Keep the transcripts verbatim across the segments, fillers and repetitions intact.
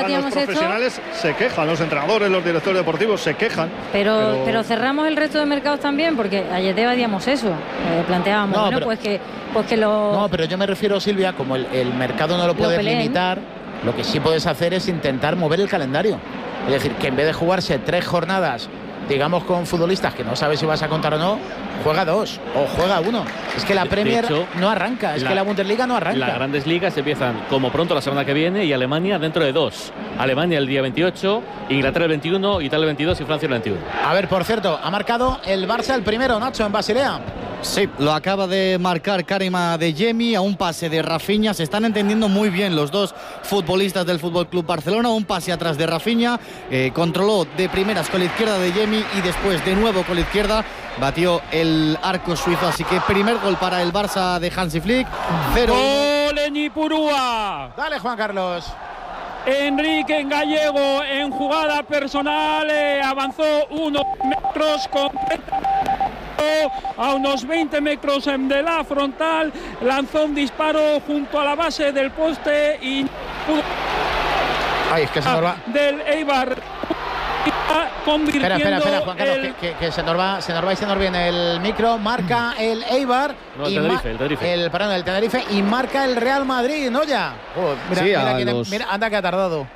debatíamos los profesionales esto, se quejan, los entrenadores, los directores deportivos se quejan. Pero, pero... pero cerramos el resto de mercados también, porque ayer debatíamos eso. Eh, planteábamos, No, bueno, pero, pues que pues que lo... No, pero yo me refiero, Silvia, como el, el mercado no lo puedes peleen. limitar, lo que sí puedes hacer es intentar mover el calendario. Es decir, que en vez de jugarse tres jornadas, digamos, con futbolistas que no sabes si vas a contar o no, juega dos o juega uno. Es que la De- Premier de hecho, no arranca, es la- que la Bundesliga no arranca. Las grandes ligas empiezan como pronto la semana que viene y Alemania dentro de dos. Alemania el día veintiocho, Inglaterra el veintiuno, Italia el veintidós y Francia el veintiuno. A ver, por cierto, ha marcado el Barça el primero, Nacho, en Basilea. Sí, lo acaba de marcar Karim Adeyemi a un pase de Rafinha. Se están entendiendo muy bien los dos futbolistas del F C Barcelona. Un pase atrás de Rafinha, eh, controló de primeras con la izquierda de Adeyemi y después de nuevo con la izquierda batió el arco suizo. Así que primer gol para el Barça de Hansi Flick. cero uno. ¡Gol en Ipurúa! Dale, Juan Carlos. Enrique en Gallego en jugada personal eh, avanzó unos metros con a unos veinte metros de la frontal, lanzó un disparo junto a la base del poste y Ay, es que se nos va. del Eibar convirtiendo Espera, espera, espera, Juan Carlos, el... que, que, que se nos va, se nos va y se nos viene el micro. Marca el Eibar. No, el y Tenerife, ma- el Tenerife. El, perdón, el Tenerife y marca el Real Madrid, ¿no ya? Oh, mira, Sí, mira, a quién- los- mira, anda que ha tardado.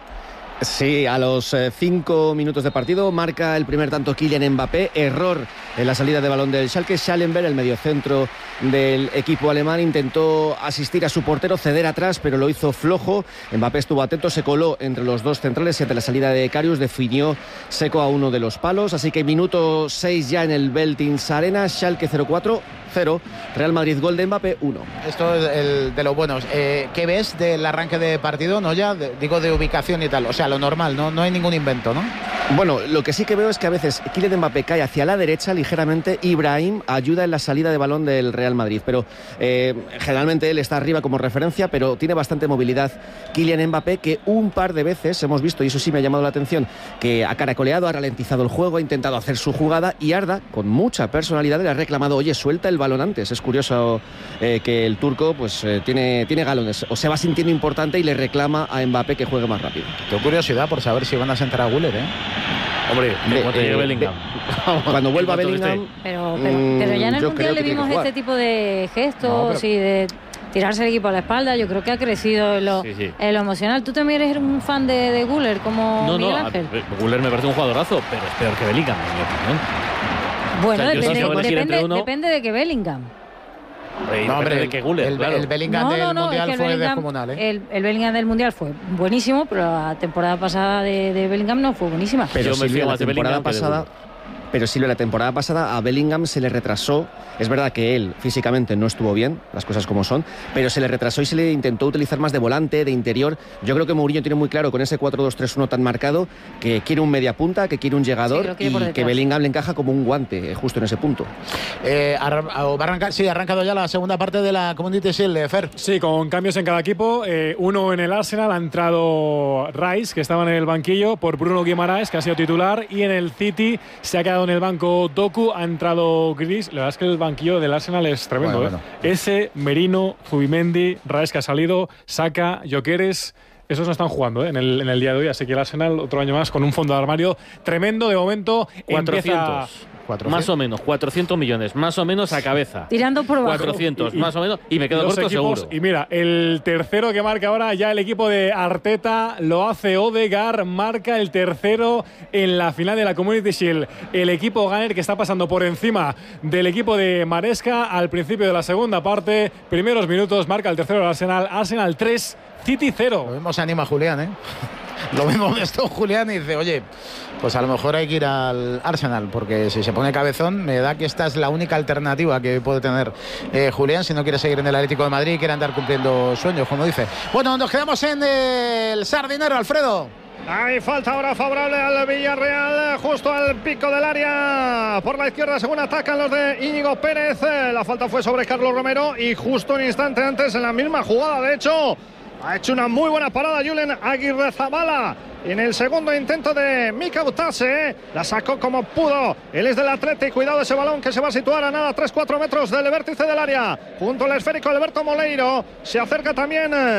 Sí, a los eh, cinco minutos de partido marca el primer tanto Kylian Mbappé. Error en la salida de balón del Schalke. Schallenberg, el mediocentro del equipo alemán, intentó asistir a su portero, ceder atrás, pero lo hizo flojo. Mbappé estuvo atento, se coló entre los dos centrales y ante la salida de Karius definió seco a uno de los palos. Así que minuto seis ya en el Veltins Arena. Schalke cero cuatro cero. Real Madrid gol de Mbappé uno. Esto es el de los buenos. Eh, ¿Qué ves del arranque de partido? No ya, de- digo de ubicación y tal. O sea, lo normal, no, no hay ningún invento, ¿no? Bueno, lo que sí que veo es que a veces Kylian Mbappé cae hacia la derecha ligeramente. Ibrahim ayuda en la salida de balón del Real Madrid, pero eh, generalmente él está arriba como referencia, pero tiene bastante movilidad Kylian Mbappé, que un par de veces hemos visto, y eso sí me ha llamado la atención, que ha caracoleado, ha ralentizado el juego, ha intentado hacer su jugada, y Arda, con mucha personalidad, le ha reclamado: oye, suelta el balón antes. Es curioso eh, que el turco pues eh, tiene, tiene galones, o se va sintiendo importante y le reclama a Mbappé que juegue más rápido. Tengo curiosidad por saber si van a sentar a Güler, ¿eh? Hombre, Hombre, cuando llegue eh, Bellingham. Cuando vuelva En cuanto Bellingham, esté. Pero, pero, Mm, pero ya en el yo Mundial creo le que tiene vimos que jugar. este tipo de gestos No, pero- y de tirarse el equipo a la espalda. Yo creo que ha crecido en lo, Sí, sí. en lo emocional. ¿Tú también eres un fan de, de Güler como No, Miguel no, Ángel? a- Güler me parece un jugadorazo, pero es peor que Bellingham, en mi opinión. Bueno, o sea, yo depende, sí tengo que elegir depende, entre uno. depende de que Bellingham. Hombre, y No, hombre, depende de el, que Güler, el, claro. el Bellingham No, del no, no, Mundial es que el fue Bellingham, descomunal, ¿eh? el, el Bellingham del Mundial fue buenísimo, pero la temporada pasada de, de Bellingham no fue buenísima. pero Yo me Silvia, fío la más de temporada Bellingham que de pasada, Güler. pero Silvia, la temporada pasada a Bellingham se le retrasó. Es verdad que él físicamente no estuvo bien, las cosas como son, pero se le retrasó y se le intentó utilizar más de volante, de interior. Yo creo que Mourinho tiene muy claro con ese cuatro dos tres uno tan marcado que quiere un media punta, que quiere un Sí, llegador, que lo quiere por y detrás. que Bellingham le encaja como un guante eh, justo en ese punto. Eh, arra- o va a arrancar, sí, ha arrancado ya la segunda parte de la Community Shield, eh, Fer. Sí, con cambios en cada equipo. Eh, uno en el Arsenal ha entrado Rice, que estaba en el banquillo, por Bruno Guimaraes, que ha sido titular. Y en el City se ha quedado en el banco Doku, ha entrado Gris. La verdad es que el banquillo del Arsenal es tremendo. Bueno, ¿eh? Ese, Merino, Zubimendi, Rice, que ha salido, Saka, Gyökeres. Esos no están jugando ¿eh? en, el, en el día de hoy. Así que el Arsenal, otro año más, con un fondo de armario tremendo. De momento, empieza... cuatrocientos. Más o menos, cuatrocientos millones, más o menos a cabeza. Tirando por bajo. cuatrocientos, Y- y- más o menos, y me quedo dos corto equipos, seguro. Y mira, el tercero que marca ahora ya el equipo de Arteta lo hace Odegaard, marca el tercero en la final de la Community Shield. El equipo Gunner que está pasando por encima del equipo de Maresca al principio de la segunda parte. Primeros minutos, marca el tercero del Arsenal. Arsenal tres, City cero. Lo mismo se anima Julián, ¿eh? Lo mismo de esto Julián y dice, oye, pues a lo mejor hay que ir al Arsenal, porque si se pone cabezón, me da que esta es la única alternativa que puede tener eh, Julián si no quiere seguir en el Atlético de Madrid y quiere andar cumpliendo sueños, como dice. Bueno, nos quedamos en el Sardinero, Alfredo. Hay falta ahora favorable al Villarreal, justo al pico del área. Por la izquierda, según atacan los de Íñigo Pérez. La falta fue sobre Carlos Romero y justo un instante antes, en la misma jugada, de hecho, ha hecho una muy buena parada Julen Aguirrezabala en el segundo intento de Mika Utase. La sacó como pudo. Él es del Atleti. Cuidado de ese balón que se va a situar a nada, tres cuatro metros del vértice del área. Junto al esférico Alberto Moleiro. Se acerca también eh,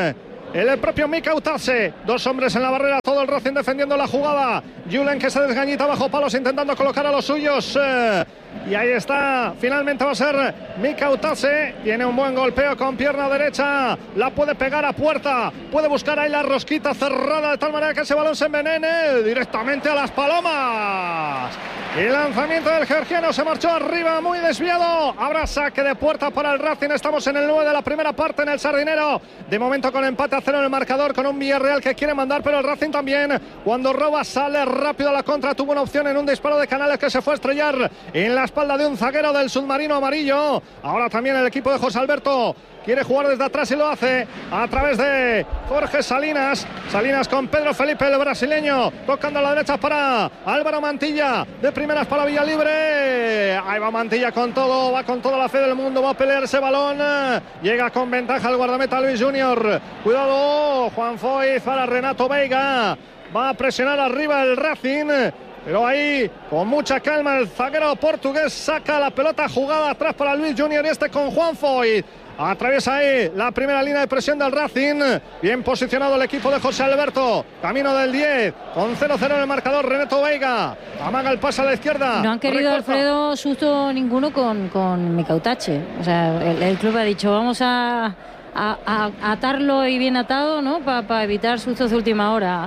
el propio Mika Utase. Dos hombres en la barrera, todo el Racing defendiendo la jugada. Julen que se desgañita bajo palos intentando colocar a los suyos. Eh, y ahí está, finalmente va a ser Mika Utase. Tiene un buen golpeo con pierna derecha. La puede pegar a puerta. Puede buscar ahí la rosquita cerrada de tal manera que ese balón se envenene directamente a las palomas. El lanzamiento del georgiano se marchó arriba, muy desviado. Habrá saque de puerta para el Racing. Estamos en el nueve de la primera parte en el Sardinero. De momento con empate a cero en el marcador, con un Villarreal que quiere mandar, pero el Racing también. Cuando roba, sale rápido a la contra. Tuvo una opción en un disparo de Canales que se fue a estrellar en la espalda de un zaguero del submarino amarillo. Ahora también el equipo de José Alberto quiere jugar desde atrás y lo hace a través de Jorge Salinas. Salinas con Pedro Felipe, el brasileño, tocando a la derecha para Álvaro Mantilla. De primeras para Villalibre. Ahí va Mantilla con todo, va con toda la fe del mundo, va a pelear ese balón. Llega con ventaja el guardameta Luis Junior. Cuidado, Juan Foyt para Renato Veiga. Va a presionar arriba el Racing. Pero ahí, con mucha calma, el zaguero portugués saca la pelota jugada atrás para Luis Junior y este con Juan Foyt. Atraviesa ahí la primera línea de presión del Racing. Bien posicionado el equipo de José Alberto. Camino del diez. Con cero cero en el marcador. Renato Veiga. Amaga el pase a la izquierda. No han querido, Recorta. Alfredo, susto ninguno con, con Mika Utase. O sea, el, el club ha dicho, vamos a, a, a atarlo y bien atado, ¿no? Para pa evitar sustos de última hora.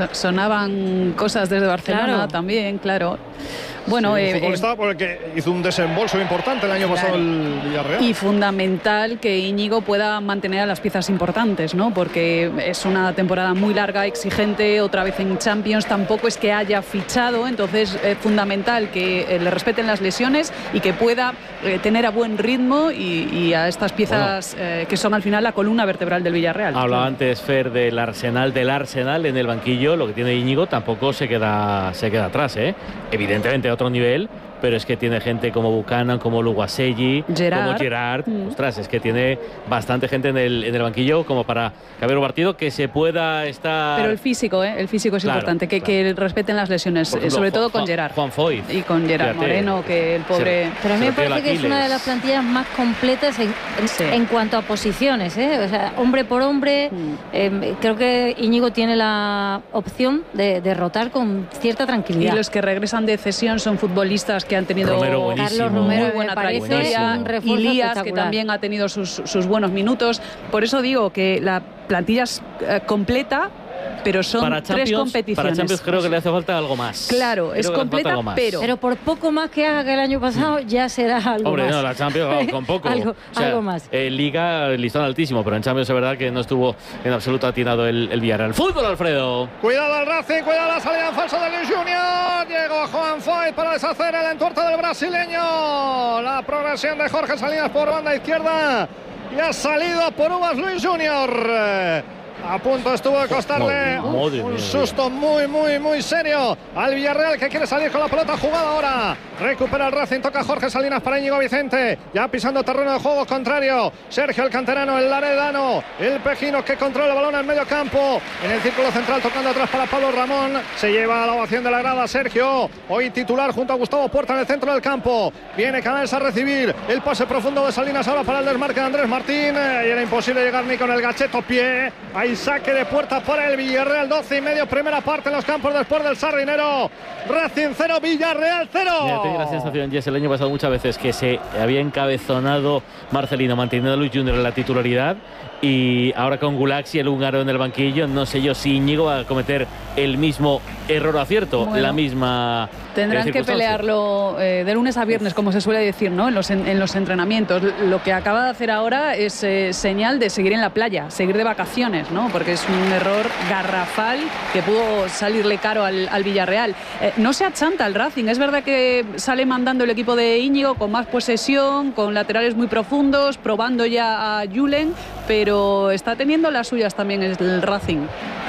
Sonaban cosas desde Barcelona, claro. También, claro. Bueno, sí, eh, un futbolista por el que hizo un desembolso importante el año claro. pasado el Villarreal. Y fundamental que Íñigo pueda mantener a las piezas importantes, ¿no? Porque es una temporada muy larga, exigente, otra vez en Champions, tampoco es que haya fichado, entonces es fundamental que eh, le respeten las lesiones y que pueda eh, tener a buen ritmo y, y a estas piezas bueno. eh, que son al final la columna vertebral del Villarreal. Hablaba antes Fer del Arsenal, del Arsenal en el banquillo, lo que tiene Íñigo tampoco se queda, se queda atrás, ¿eh? Evidentemente otro nivel, pero es que tiene gente como Buchanan, como Luguaselli, Gerard. como Gerard. Mm. Ostras, es que tiene bastante gente en el, en el banquillo como para haber un partido que se pueda estar... Pero el físico, ¿eh? El físico es claro, importante, que, claro. que respeten las lesiones, ejemplo, sobre todo con Juan, Gerard. Juan Foyt. Y con Gerard Fíjate, Moreno, que el pobre... Se, pero a mí me parece que es una de las plantillas más completas en, en, sí. en cuanto a posiciones, ¿eh? O sea, hombre por hombre, mm. eh, creo que Íñigo tiene la opción de, de rotar con cierta tranquilidad. Y los que regresan de cesión son futbolistas que han tenido... Romero, Carlos Romero, muy buena trayectoria, y Lías, que también ha tenido sus, sus buenos minutos. Por eso digo que la plantilla es eh, completa, pero son para tres competiciones. Para Champions creo que le hace falta algo más. Claro, creo es completa, pero... Pero por poco más que haga que el año pasado, ya será algo Hombre, más. no, la Champions con poco. algo, o sea, algo más. En Liga, listón altísimo, pero en Champions es verdad que no estuvo en absoluto atinado el, el Villarreal. ¡Fútbol, Alfredo! Cuidado al Racing, cuidado la salida en falso de Luis Junior. Llegó Juan Foyt para deshacer el entuerto del brasileño. La progresión de Jorge Salinas por banda izquierda. Y ha salido por uvas Luis Junior. A punto estuvo de costarle un, un susto muy, muy, muy serio al Villarreal, que quiere salir con la pelota jugada ahora. Recupera el Racing, toca Jorge Salinas para Íñigo Vicente. Ya pisando terreno de juego contrario. Sergio el canterano, el laredano, el pejino que controla el balón en medio campo. En el círculo central tocando atrás para Pablo Ramón. Se lleva la ovación de la grada Sergio. Hoy titular junto a Gustavo Puerta en el centro del campo. Viene Canales a recibir el pase profundo de Salinas ahora para el desmarque de Andrés Martín. Y era imposible llegar ni con el gacheto pie. Ahí saque de puerta para el Villarreal, doce y medio, primera parte en los campos después del Sardinero. Racing cero, Villarreal cero. Mira, tengo la sensación, Jess, el año pasado muchas veces que se había encabezonado Marcelino manteniendo a Luis Junior en la titularidad, y ahora con Gulaxi, el húngaro, en el banquillo, no sé yo si Íñigo va a cometer el mismo error o acierto, bueno, la misma tendrán eh, que pelearlo eh, de lunes a viernes, como se suele decir, ¿no? En los, en, en los entrenamientos. Lo que acaba de hacer ahora es eh, señal de seguir en la playa, seguir de vacaciones, ¿no? Porque es un error garrafal que pudo salirle caro al, al Villarreal. Eh, no se achanta el Racing, es verdad que sale mandando el equipo de Íñigo con más posesión, con laterales muy profundos, probando ya a Julen, pero está teniendo las suyas también el Racing.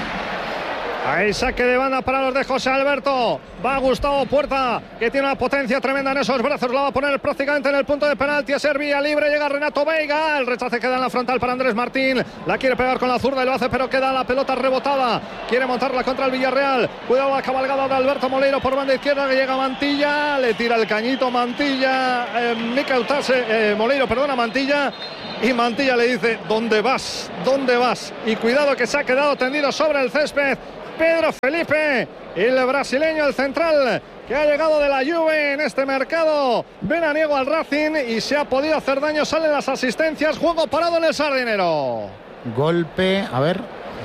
Ahí saque de banda para los de José Alberto. Va Gustavo Puerta, que tiene una potencia tremenda en esos brazos. La va a poner prácticamente en el punto de penalti. A ser vía libre. Llega Renato Veiga. El rechace queda en la frontal para Andrés Martín. La quiere pegar con la zurda y lo hace, pero queda la pelota rebotada. Quiere montarla contra el Villarreal. Cuidado la cabalgada de Alberto Moleiro por banda izquierda, que llega Mantilla. Le tira el cañito Mantilla. Eh, Mika Utase, eh, Moleiro, perdona, Mantilla. y Mantilla le dice: ¿dónde vas? ¿Dónde vas? Y cuidado que se ha quedado tendido sobre el césped Pedro Felipe, el brasileño, el central, que ha llegado de la Juve en este mercado veraniego al Racing y se ha podido hacer daño. Salen las asistencias, juego parado en el Sardinero. Golpe, a ver.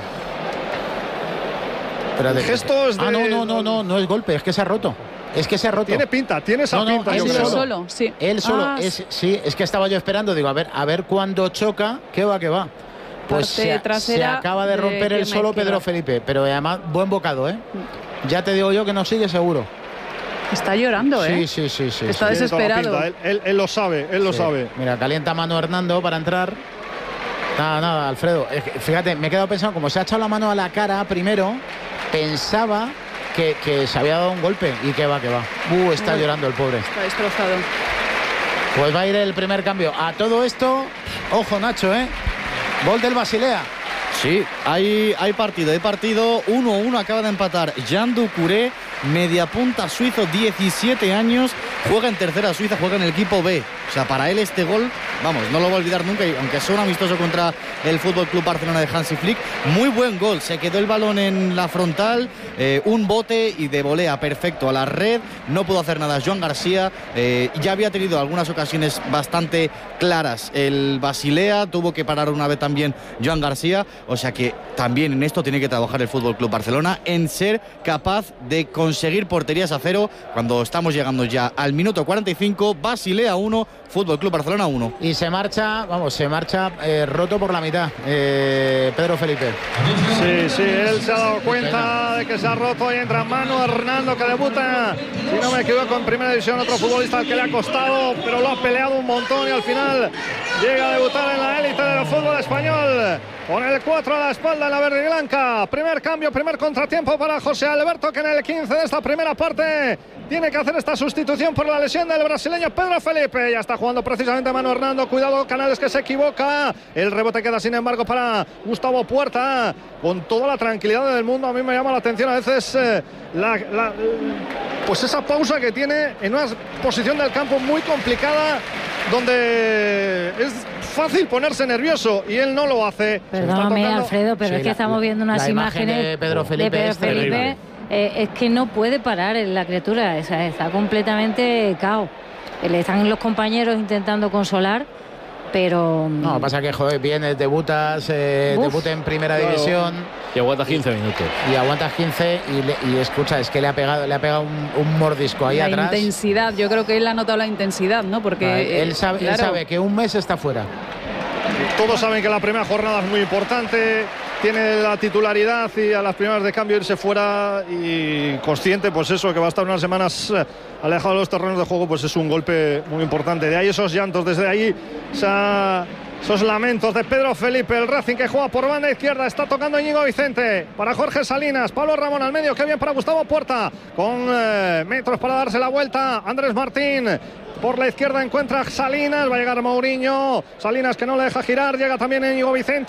El gesto es de... Ah, no, no, no, no, no es golpe, es que se ha roto. Es que se ha roto. Tiene pinta, tiene esa no, no, pinta. Él yo solo, creo. solo, sí. Él solo, Ah, es, sí, es que estaba yo esperando, digo, a ver, a ver cuándo choca, qué va, qué va. Pues se, se acaba de romper el solo Pedro Felipe, pero además buen bocado, ¿eh? Ya te digo yo que no sigue seguro. Está llorando, ¿eh? Sí, sí, sí, sí. Está sí. desesperado. Él, él, él lo sabe, él lo sí. sabe. Mira, calienta mano Hernando para entrar. Nada, nada, Alfredo. Fíjate, me he quedado pensando, como se ha echado la mano a la cara primero, pensaba que, que se había dado un golpe. Y que va, que va. Uh, está Uy, llorando el pobre. Está destrozado. Pues va a ir el primer cambio. A todo esto, ojo Nacho, ¿eh? Gol del Basilea. Sí, hay, hay partido, hay partido. uno a uno acaba de empatar Jean Doucouré, media punta suizo, diecisiete años. Juega en tercera Suiza, juega en el equipo B. O sea, para él este gol, vamos, no lo va a olvidar nunca. Y aunque sea un amistoso contra el Fútbol Club Barcelona de Hansi Flick, muy buen gol. Se quedó el balón en la frontal, eh, un bote y de volea perfecto a la red. No pudo hacer nada Joan García. Eh, ya había tenido algunas ocasiones bastante claras el Basilea. Tuvo que parar una vez también Joan García. O sea que también en esto tiene que trabajar el Fútbol Club Barcelona, en ser capaz de conseguir porterías a cero. Cuando estamos llegando ya al minuto cuarenta y cinco, Basilea uno, Fútbol Club Barcelona uno. Y se marcha, vamos, se marcha eh, roto por la mitad, eh, Pedro Felipe. Sí, sí, él se ha dado cuenta de que se ha roto y entra Manu Hernando, que debuta, si no me equivoco, en primera división, otro futbolista al que le ha costado, pero lo ha peleado un montón y al final llega a debutar en la élite del fútbol español. Con el cuatro a la espalda en la verde y blanca. Primer cambio, primer contratiempo para José Alberto, que en el quince de esta primera parte tiene que hacer esta sustitución por la lesión del brasileño Pedro Felipe. Ya está jugando precisamente Manu Hernando. Cuidado, Canales, que se equivoca. El rebote queda, sin embargo, para Gustavo Puerta. Con toda la tranquilidad del mundo, a mí me llama la atención a veces eh, la, la, pues esa pausa que tiene en una posición del campo muy complicada, donde es fácil ponerse nervioso y él no lo hace. Perdóname, tocando... Alfredo, pero sí, es que la, estamos viendo unas imágenes de Pedro Felipe, de Pedro Felipe eh, es que no puede parar en la criatura, o sea, está completamente cao. Le están los compañeros intentando consolar, pero... No, pasa que, joder, vienes, debutas, eh, debuta en primera claro. división. Y aguantas quince minutos. Y aguantas quince y, le, y escucha, es que le ha pegado, le ha pegado un, un mordisco ahí la atrás. La intensidad, yo creo que él ha notado la intensidad, ¿no? Porque ah, él, sabe, claro. él sabe que un mes está fuera. Todos saben que la primera jornada es muy importante, tiene la titularidad y a las primeras de cambio irse fuera, y consciente, pues eso, que va a estar unas semanas alejado de los terrenos de juego, pues es un golpe muy importante. De ahí esos llantos, desde ahí esa, esos lamentos de Pedro Felipe. El Racing, que juega por banda izquierda, está tocando Íñigo Vicente para Jorge Salinas, Pablo Ramón al medio, qué bien para Gustavo Puerta, con eh, metros para darse la vuelta, Andrés Martín. Por la izquierda encuentra Salinas, va a llegar Mourinho, Salinas que no le deja girar, llega también Íñigo Vicente.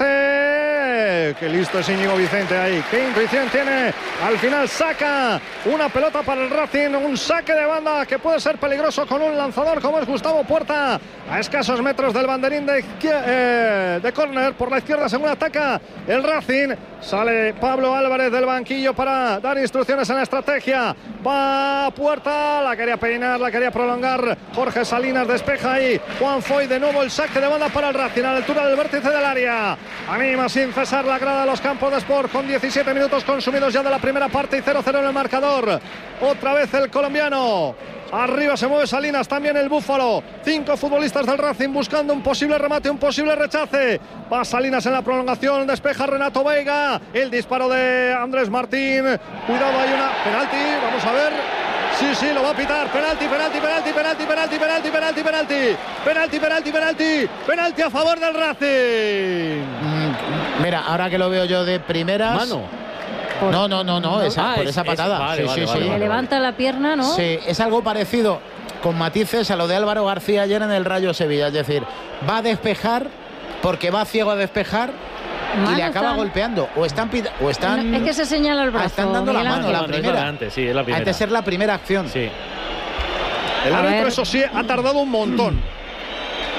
Qué listo es Íñigo Vicente ahí, qué intuición tiene. Al final saca una pelota para el Racing, un saque de banda que puede ser peligroso con un lanzador como es Gustavo Puerta, a escasos metros del banderín de, eh, de córner. Por la izquierda, según ataca el Racing, sale Pablo Álvarez del banquillo para dar instrucciones en la estrategia. Va Puerta, la quería peinar, la quería prolongar. Jorge Salinas despeja ahí. Juan Foy, de nuevo el saque de banda para el Racing a la altura del vértice del área. Anima sin cesar la grada de los campos de Sport, con diecisiete minutos consumidos ya de la primera parte y cero cero en el marcador. Otra vez el colombiano. Arriba se mueve Salinas, también el Búfalo. Cinco futbolistas del Racing buscando un posible remate, un posible rechace. Va Salinas en la prolongación, despeja Renato Veiga. El disparo de Andrés Martín. Cuidado, hay una penalti, vamos a ver. Sí, sí, lo va a pitar. Penalti, penalti, penalti, penalti, penalti, penalti, penalti, penalti. Penalti, penalti, penalti. Penalti a favor del Racing. Mm, mira, ahora que lo veo yo de primeras. Mano. Por... No, no, no, no, esa, ah, por es, esa patada. Es, vale, sí, vale, sí, vale, sí. vale, Le levanta la pierna, ¿no? Sí, es algo parecido, con matices, a lo de Álvaro García ayer en el Rayo Sevilla. Es decir, va a despejar porque va ciego a despejar. Mano, y le acaba están... golpeando. O están, o están. No, es que se señala el brazo. Están dando la mano, la primera. Antes, sí, es la primera. Antes de ser la primera acción. Sí. El árbitro, eso sí, ha tardado un montón.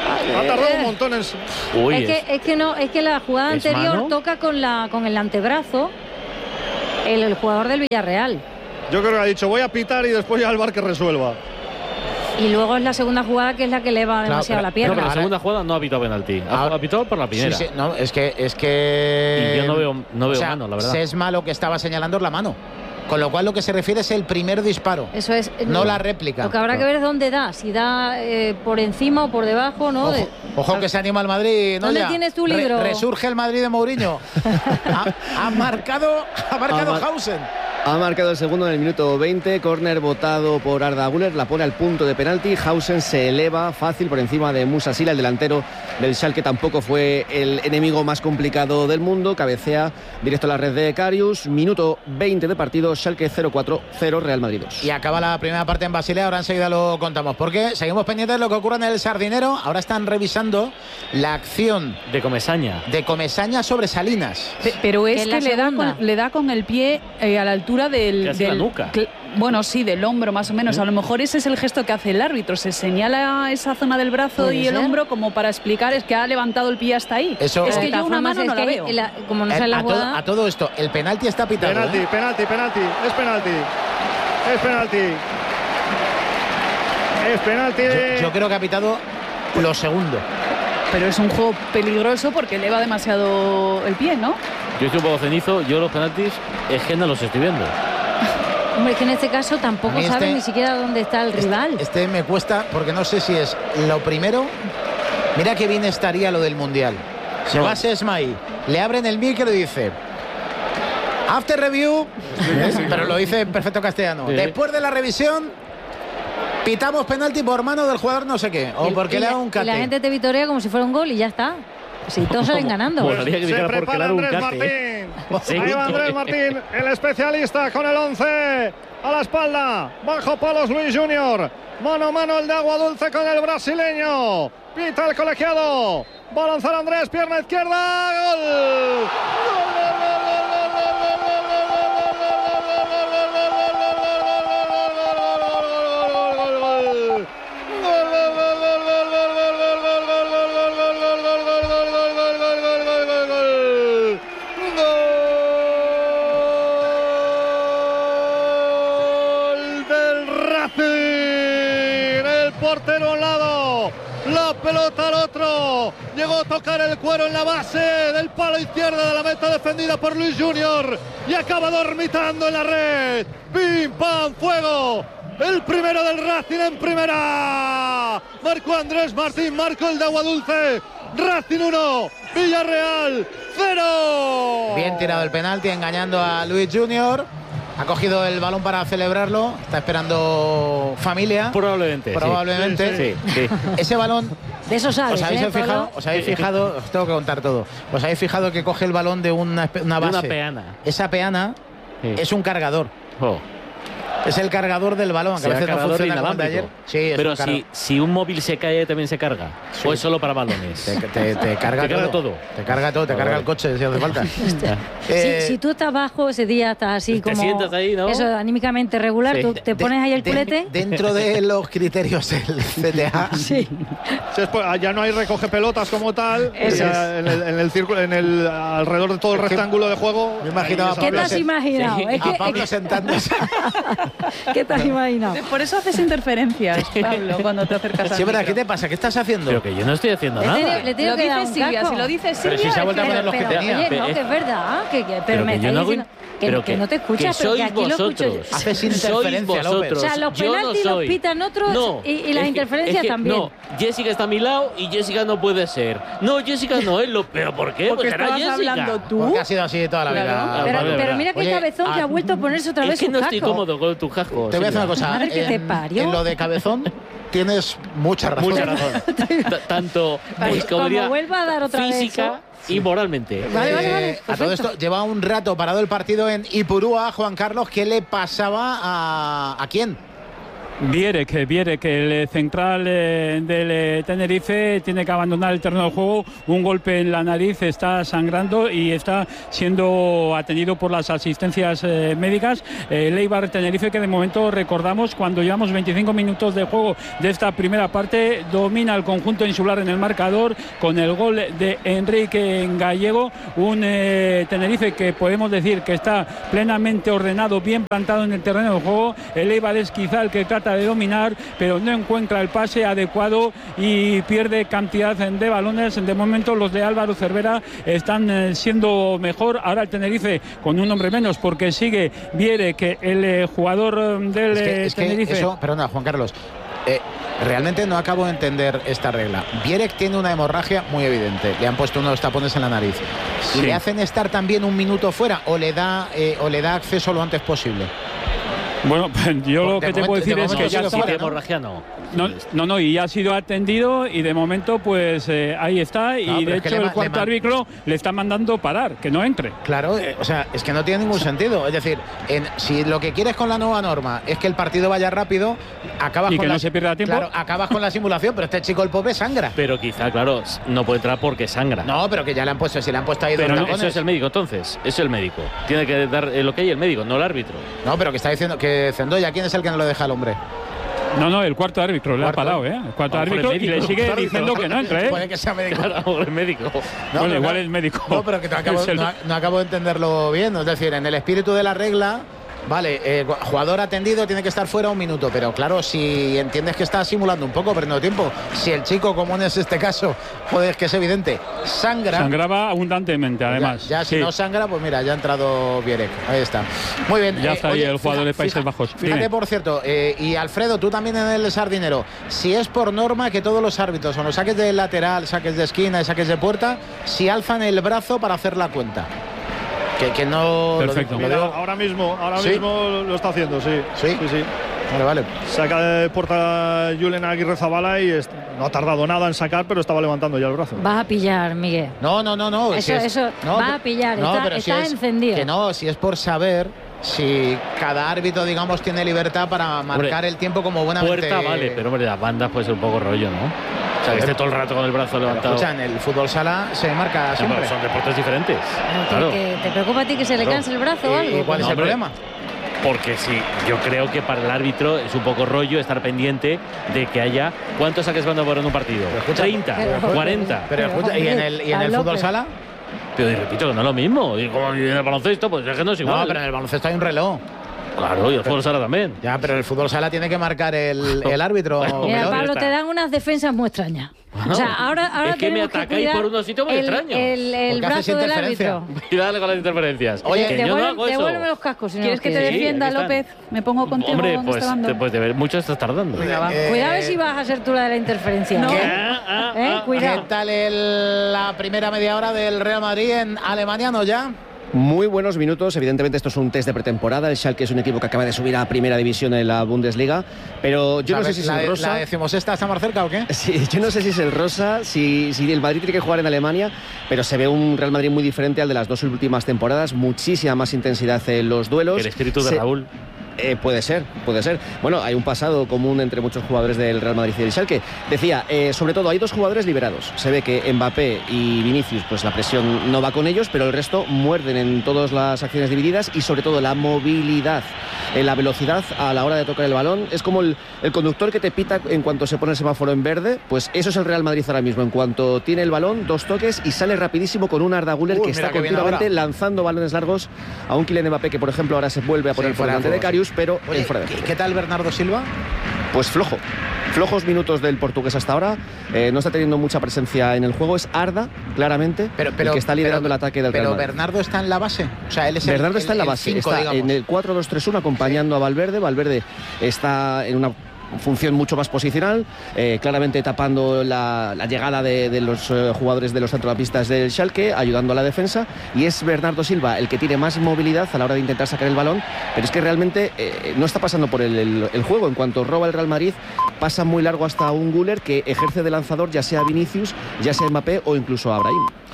Ha tardado un montón en... Uy, es, que, es que no, es que la jugada ¿es anterior mano? toca con la con el antebrazo el, el jugador del Villarreal. Yo creo que ha dicho, voy a pitar y después ya el V A R que resuelva. Y luego es la segunda jugada que es la que eleva Claro, demasiado pero- la pierna. No, pero la Ahora- segunda jugada no ha pitado penalti. Ha, Ahora- ha pitado por la primera. Sí, sí, no, es que es que Y yo no veo, no o veo sea, mano, la verdad. Sesma lo que estaba señalando es la mano. Con lo cual lo que se refiere es el primer disparo. Eso es. No la réplica. Lo que habrá que ver es dónde da. Si da eh, por encima o por debajo, ¿no? Ojo, De- ojo que se anima el Madrid. ¿No? ¿Dónde Ya. tienes tu Re- libro? resurge el Madrid de Mourinho. ha, ha marcado, ha marcado Ha mar- Hausen. Ha marcado el segundo en el minuto veinte, córner votado por Arda Güler, la pone al punto de penalti. Hausen se eleva fácil por encima de Musa Sila, el delantero del Schalke tampoco fue el enemigo más complicado del mundo, cabecea directo a la red de Karius. Minuto veinte de partido, Schalke cero cuatro, cero Real Madrid dos. Y acaba la primera parte en Basilea, ahora enseguida lo contamos. Porque seguimos pendientes de lo que ocurre en el Sardinero. Ahora están revisando la acción De Comesaña. de Comesaña sobre Salinas. Pe- Pero es Que es que, la le, da segunda. con, le da con el pie eh, a la altura del... Casi la del- nuca. cl- Bueno, sí, del hombro más o menos. A lo mejor ese es el gesto que hace el árbitro. Se señala esa zona del brazo Puede y el ser. hombro como para explicar es que ha levantado el pie hasta ahí. Eso- es De que yo todas una formas, mano es no la que veo. la- como no Eh, sale la a, todo, jugada. a todo esto, el penalti está pitado. Penalti, ¿eh? penalti, penalti. Es penalti. Es penalti. Es penalti. Yo, yo creo que ha pitado lo segundo. Pero es un juego peligroso porque eleva demasiado el pie, ¿no? Yo estoy un poco cenizo, yo los penaltis es que no los estoy viendo. Hombre, es que en este caso A tampoco mí este- saben ni siquiera dónde está el rival. Este me cuesta porque no sé si es lo primero. Mira qué bien estaría lo del Mundial. Se No. va Sesma ahí, le abren el micro y dice after review, pero lo dice en perfecto castellano. Sí. Después de la revisión, pitamos penalti por mano del jugador no sé qué, o Y- porque y le la- da un y la cate. gente te vitorea como si fuera un gol y ya está. Si todos salen ganando. Bueno, Molaría que Se dijera porque le prepara da un Andrés cate, Martín. Sí. Ahí va Andrés Martín, el especialista con el once a la espalda. Bajo palos Luis Junior. Mano a mano el de Agua Dulce con el brasileño. Pita el colegiado. Va a lanzar Andrés, pierna izquierda. Gol. Portero a un lado, la pelota al otro, llegó a tocar el cuero en la base del palo izquierdo de la meta defendida por Luis Junior y acaba dormitando en la red. ¡Pim, pam, fuego! El primero del Racing en primera. Marcó Andrés Martín, marcó el de Agua Dulce. Racing uno, Villarreal cero. Bien tirado el penalti, engañando a Luis Junior. Ha cogido el balón para celebrarlo. Está esperando familia. Probablemente. sí. Probablemente. Sí, sí. Ese balón. De eso sabes, ¿Os habéis ¿eh, fijado? Pablo? ¿Os habéis fijado? Os tengo que contar todo. ¿Os habéis fijado que coge el balón de una, espe- una De base? una peana. Esa peana Sí. es un cargador. Oh. Es el cargador del balón, que a Será veces no cargador funciona como el de inalámbrico. ayer. Sí, es Pero un si, cargador. si un móvil se cae, también se carga. Sí. O es solo para balones. Te, te- te carga, Te carga todo. todo. Te carga todo, te Ah, carga vale. el coche si hace falta. Si, Eh, si tú estás bajo ese día, estás así te como. sientas ahí, ¿no? Eso, anímicamente regular, Sí. tú te de- pones ahí el de- culete. Dentro de los criterios del C T A. Sí. Sí, es por- ya no hay recoge pelotas como tal. Eso Ya en, el, en el círculo, en el alrededor de todo el Es que rectángulo de juego. me imaginaba ahí a ¿Qué te Pablo has se- imaginado? Sí. Es que- A Pablo es sentándose. que- ¿Qué te has imaginado? Por eso haces interferencias, Pablo, cuando te acercas al Sí, verdad, micro. ¿qué te pasa? ¿Qué estás haciendo? Pero que yo no estoy haciendo Le nada. tengo- le tengo Lo que dar dice un Silvia, casco. si lo dice Silvia... Pero si se ha vuelto a es que- poner los que Pero, tenía. oye, Pe- no, es- que es verdad, que, que- pero, Pero me que yo está no hago diciendo in- que, pero que no te escuchas, que pero que sois aquí lo escucho yo. vosotros. Haces Sois interferencia, López. vosotros. O sea, los Yo no penaltis los soy. pitan otros No, y- y las es que- interferencias es que también. No, Jessica está a mi lado y Jessica no puede ser. No, Jessica no es lo. ¿Pero por qué? Porque Pues será estabas Jessica. hablando tú. Porque ha sido así toda la Claro. vida. Pero, vale, pero verdad. mira que Oye, cabezón que ah, ha vuelto a ponerse otra Es vez que un no estoy casco. cómodo con tu casco. Te voy a decir una Silvia. cosa. Madre que te en, parió. en lo de cabezón tienes mucha razón. Mucha razón. T- Tanto Pues pues, como como diría, vuelva a dar otra vez física y moralmente. Vale, vale, vale, Eh, a todo perfecto. esto, lleva un rato parado el partido en Ipurúa, Juan Carlos. ¿Qué le pasaba a, a quién? Vierek, Vierek, el central eh, del eh, Tenerife, tiene que abandonar el terreno de juego. Un golpe en la nariz, está sangrando y está siendo atendido por las asistencias eh, médicas. Eh, el Eibar Tenerife, que de momento recordamos, cuando llevamos veinticinco minutos de juego de esta primera parte, domina el conjunto insular en el marcador con el gol de Enrique Gallego. Un eh, Tenerife que podemos decir que está plenamente ordenado, bien plantado en el terreno de juego. El Eibar es quizá el que trata de dominar, pero no encuentra el pase adecuado y pierde cantidad de balones. De momento los de Álvaro Cervera están eh, siendo mejor. Ahora el Tenerife con un hombre menos, porque sigue Viere, que el eh, jugador del es que, es Tenerife. Que eso, perdona, Juan Carlos. Eh, realmente no acabo de entender esta regla. Vierek tiene una hemorragia muy evidente. Le han puesto unos tapones en la nariz. ¿Y sí. le hacen estar también un minuto fuera o le da, eh, o le da acceso lo antes posible? Bueno, pues yo lo que te puedo decir es que ya sí, de hemorragia no. No, no, no, y ya ha sido atendido y de momento pues eh, ahí está y no, de hecho el cuarto árbitro le está mandando parar, que no entre. Claro, eh, o sea, es que no tiene ningún sentido. Es decir, en, si lo que quieres con la nueva norma es que el partido vaya rápido, acabas y con que la, no se pierda tiempo. Claro, acabas con la simulación, pero este chico el pobre sangra. Pero quizá, claro, no puede entrar porque sangra. No, pero que ya le han puesto, si le han puesto ahí pero dos no, tapones. Eso es el médico, entonces, es el médico. Tiene que dar lo que hay el médico, no el árbitro. No, pero que está diciendo que Zendoya, ¿quién es el que no lo deja al hombre? No, no, el cuarto árbitro le ha parado, ¿eh? El cuarto Vamos, árbitro el médico, y le sigue claro, diciendo no, que no entre, ¿eh? Puede que sea médico. Claro, el médico. No, bueno, igual no, es médico. No, pero que no acabo, el... no, no acabo de entenderlo bien. Es decir, en el espíritu de la regla, vale, eh, jugador atendido tiene que estar fuera un minuto, pero claro, si entiendes que está simulando un poco, perdiendo tiempo, si el chico, como en este caso, joder, es que es evidente, sangra. Sangraba abundantemente, además. Ya, ya si sí. no sangra, pues mira, ya ha entrado Vierek. Ahí está. Muy bien. Ya eh, está oye, ahí el jugador fija, de Países fija, Bajos. Fíjate, Dime. por cierto, eh, y Alfredo, tú también en el Sardinero, si es por norma que todos los árbitros, o los saques de lateral, saques de esquina y saques de puerta, si alzan el brazo para hacer la cuenta. Que, que no. Perfecto. Lo, lo Mira, ahora mismo, ahora ¿Sí? mismo lo está haciendo, sí. Sí, sí. sí. Vale, vale. Saca de puerta Julen Aguirre Zabala y es, no ha tardado nada en sacar, pero estaba levantando ya el brazo. Vas a pillar, Miguel. No, no, no, no. Eso, si es, eso, no, vas a pillar. No, está pero está si es, encendido. Que no, si es por saber si cada árbitro, digamos, tiene libertad para marcar hombre, el tiempo como buenamente. Puerta vale, pero hombre, las bandas puede ser un poco rollo, ¿no? O sea, que esté todo el rato con el brazo levantado. Escucha, en el fútbol sala se marca siempre. No, son deportes diferentes. Claro. ¿Te, te preocupa a ti que se le canse el brazo o algo? ¿Y cuál no, es el hombre, problema? Porque sí, yo creo que para el árbitro es un poco rollo estar pendiente de que haya. ¿Cuántos saques banda por en un partido? Escucha, ¿treinta? Pero, ¿cuarenta? Pero, pero escucha, ¿y en el, y en el fútbol sala? Pero y repito que no es lo mismo. Y como en el baloncesto, pues es que no es igual. No, pero en el baloncesto hay un reloj. Claro, y el fútbol sala también. Ya, pero el fútbol sala tiene que marcar el, el árbitro. Bueno, mira, Pablo, te dan unas defensas muy extrañas. Bueno, o sea, ahora, ahora es que me atacáis por unos sitios muy el, extraños. El, el brazo del árbitro. Cuidado con las interferencias. Oye, que devuelve, yo no hago eso. Devuélveme los cascos. Si ¿Quieres no que te defienda, sí, López? Me pongo contigo. Hombre, pues este después de ver mucho estás tardando. Venga, va. Eh, Cuidado si vas a ser tú la de la interferencia. No. ¿Eh? Ah, ah, ¿Eh? ah, Cuidado. ¿Qué tal el, la primera media hora del Real Madrid en alemaniano ya? Muy buenos minutos, evidentemente esto es un test de pretemporada, el Schalke es un equipo que acaba de subir a primera división en la Bundesliga, pero yo no sé si es la, el rosa... ¿La decimosexta está más cerca o qué? Sí, yo no sé si es el rosa, si, si el Madrid tiene que jugar en Alemania, pero se ve un Real Madrid muy diferente al de las dos últimas temporadas, muchísima más intensidad en los duelos. El espíritu de se... Raúl. Eh, puede ser, puede ser. Bueno, hay un pasado común entre muchos jugadores del Real Madrid y del Schalke. Decía, eh, sobre todo hay dos jugadores liberados. Se ve que Mbappé y Vinicius, pues la presión no va con ellos, pero el resto muerden en todas las acciones divididas y sobre todo la movilidad, eh, la velocidad a la hora de tocar el balón. Es como el, el conductor que te pita en cuanto se pone el semáforo en verde. Pues eso es el Real Madrid ahora mismo. En cuanto tiene el balón, dos toques y sale rapidísimo con un Arda Güler que está continuamente lanzando balones largos a un Kylian Mbappé que, por ejemplo, ahora se vuelve a poner sí, por delante de Karius, pero Oye, en fuera de ¿qué, ¿qué tal Bernardo Silva? Pues flojo. Flojos minutos del portugués hasta ahora. Eh, no está teniendo mucha presencia en el juego. Es Arda, claramente, pero, pero, el que está liderando pero, el ataque del Real Real Madrid. Pero Bernardo está en la base. O sea, él es Bernardo el, está en la base. cinco, está digamos. en el cuatro dos tres uno acompañando sí. a Valverde. Valverde está en una función mucho más posicional, eh, claramente tapando la, la llegada de, de los eh, jugadores de los centrocampistas del Schalke, ayudando a la defensa, y es Bernardo Silva el que tiene más movilidad a la hora de intentar sacar el balón, pero es que realmente eh, no está pasando por el, el, el juego. En cuanto roba el Real Madrid, pasa muy largo hasta un Güler que ejerce de lanzador, ya sea Vinicius, ya sea Mbappé o incluso Abraham.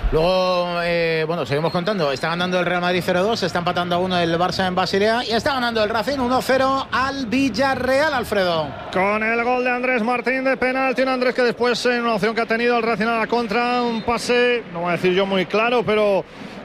Luego, eh, bueno, seguimos contando. Está ganando el Real Madrid cero dos, está empatando a uno el Barça en Basilea y está ganando el Racing uno cero al Villarreal, Alfredo. Con el gol de Andrés Martín de penalti, un Andrés que después en una opción que ha tenido el Racing a la contra, un pase, no voy a decir yo muy claro, pero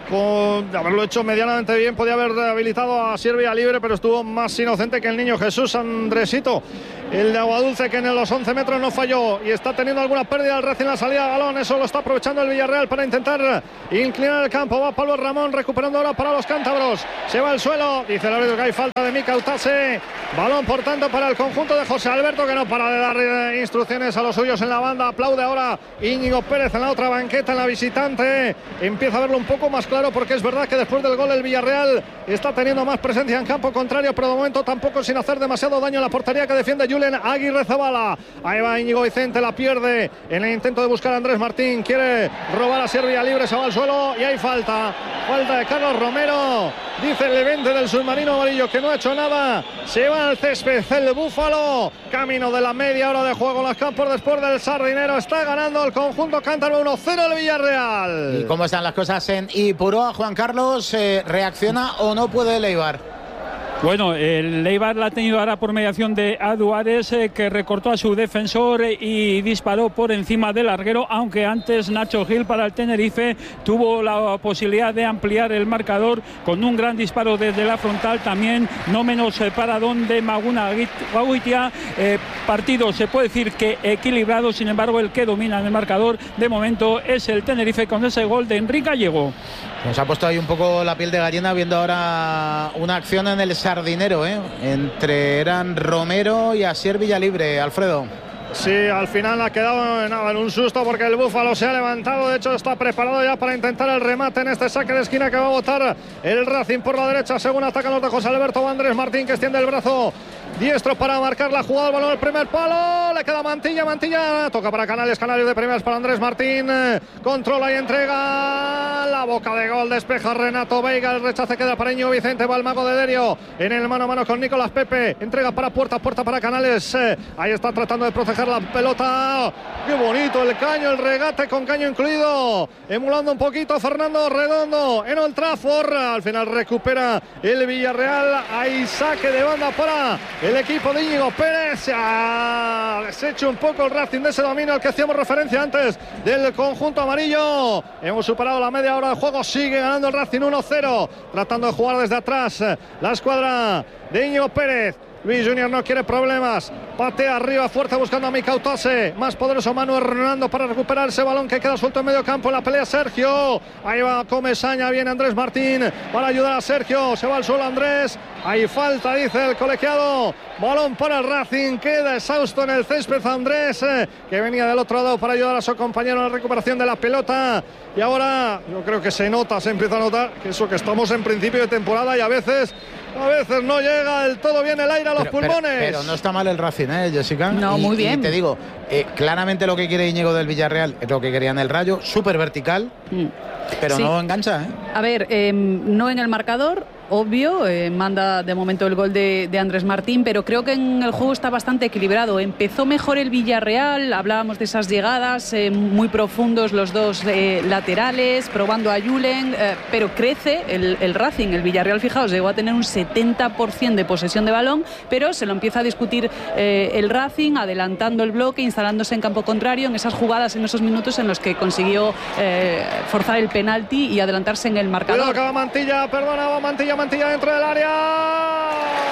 con de haberlo hecho medianamente bien, podía haber habilitado a Siervia libre, pero estuvo más inocente que el niño Jesús Andresito, el de Aguadulce, que en los once metros no falló y está teniendo alguna pérdida el Racing en la salida de balón. Eso lo está aprovechando el Villarreal para intentar inclinar el campo. Va Pablo Ramón recuperando ahora para los cántabros, se va al suelo, dice el árbitro que hay falta de Mika Utase. Balón por tanto para el conjunto de José Alberto, que no para de dar instrucciones a los suyos en la banda. Aplaude ahora Íñigo Pérez en la otra banqueta, en la visitante. Empieza a verlo un poco más claro, porque es verdad que después del gol el Villarreal está teniendo más presencia en campo contrario, pero de momento tampoco sin hacer demasiado daño en la portería que defiende Julen Aguirre Zabala. Ahí va Íñigo Vicente, la pierde en el intento de buscar a Andrés Martín, quiere robar a Siervia libre, se va al suelo y hay falta, falta de Carlos Romero. Dice el evento del submarino amarillo que no ha hecho nada, se va al césped el Búfalo, camino de la media hora de juego en los campos después del Sardinero. Está ganando el conjunto cántabro uno cero el Villarreal. ¿Y cómo están las cosas en Ipurúa, Juan Carlos? Eh, ¿Reacciona o no puede el Eibar? Bueno, el Eibar la ha tenido ahora por mediación de Aduares, eh, que recortó a su defensor eh, y disparó por encima del larguero, aunque antes Nacho Gil para el Tenerife tuvo la posibilidad de ampliar el marcador con un gran disparo desde la frontal, también no menos eh, para donde Maguna Guitia. Eh, partido se puede decir que equilibrado, sin embargo el que domina en el marcador de momento es el Tenerife con ese gol de Enrique Gallego. Nos ha puesto ahí un poco la piel de gallina viendo ahora una acción en el Sardinero, ¿eh? Entre eran Romero y Asier Villalibre, Alfredo. Sí, al final ha quedado nada, en un susto, porque el Búfalo se ha levantado, de hecho está preparado ya para intentar el remate en este saque de esquina que va a botar el Racing por la derecha, según atacan los de José Alberto. Andrés Martín, que extiende el brazo diestro para marcar la jugada, el balón al primer palo, le queda Mantilla, Mantilla toca para Canales, Canales de primeras para Andrés Martín, controla y entrega, la boca de gol, despeja Renato Veiga, el rechace queda para Íñigo Vicente, va el mago de Derio en el mano a mano con Nicolás Pepe, entrega para Puerta, Puerta para Canales, ahí está tratando de proteger la pelota, qué bonito el caño, el regate con caño incluido, emulando un poquito Fernando Redondo en Old Trafford, al final recupera el Villarreal, hay saque de banda para el equipo de Íñigo Pérez. Se ha deshecho un poco el Racing de ese dominio al que hacíamos referencia antes del conjunto amarillo. Hemos superado la media hora de juego, sigue ganando el Racing uno cero, tratando de jugar desde atrás la escuadra de Íñigo Pérez. Luis Junior no quiere problemas, patea arriba fuerte buscando a Mika Utase, más poderoso Manu Hernando para recuperar ese balón que queda suelto en medio campo, en la pelea Sergio, ahí va Comesaña, viene Andrés Martín para ayudar a Sergio, se va al suelo Andrés, hay falta dice el colegiado, balón para el Racing, queda exhausto en el césped Andrés, eh, que venía del otro lado para ayudar a su compañero en la recuperación de la pelota, y ahora yo creo que se nota, se empieza a notar que eso, que estamos en principio de temporada y a veces A veces no llega del todo bien el aire a los pero, pulmones. Pero, pero no está mal el Racing, ¿eh, Jessica? No, y, muy bien. Y te digo, eh, claramente lo que quiere Íñigo del Villarreal es lo que quería en el Rayo, súper vertical, mm. pero sí. no engancha, ¿eh? A ver, eh, no en el marcador, obvio, eh, manda de momento el gol de, de Andrés Martín, pero creo que en el juego está bastante equilibrado. Empezó mejor el Villarreal, hablábamos de esas llegadas eh, muy profundos los dos eh, laterales, probando a Julen, eh, pero crece el, el Racing. El Villarreal, fijaos, llegó a tener un setenta por ciento de posesión de balón, pero se lo empieza a discutir eh, el Racing, adelantando el bloque, instalándose en campo contrario, en esas jugadas, en esos minutos en los que consiguió eh, forzar el penalti y adelantarse en el marcador. Cuidado que va Mantilla, perdona, va Mantilla, Mantilla dentro del área,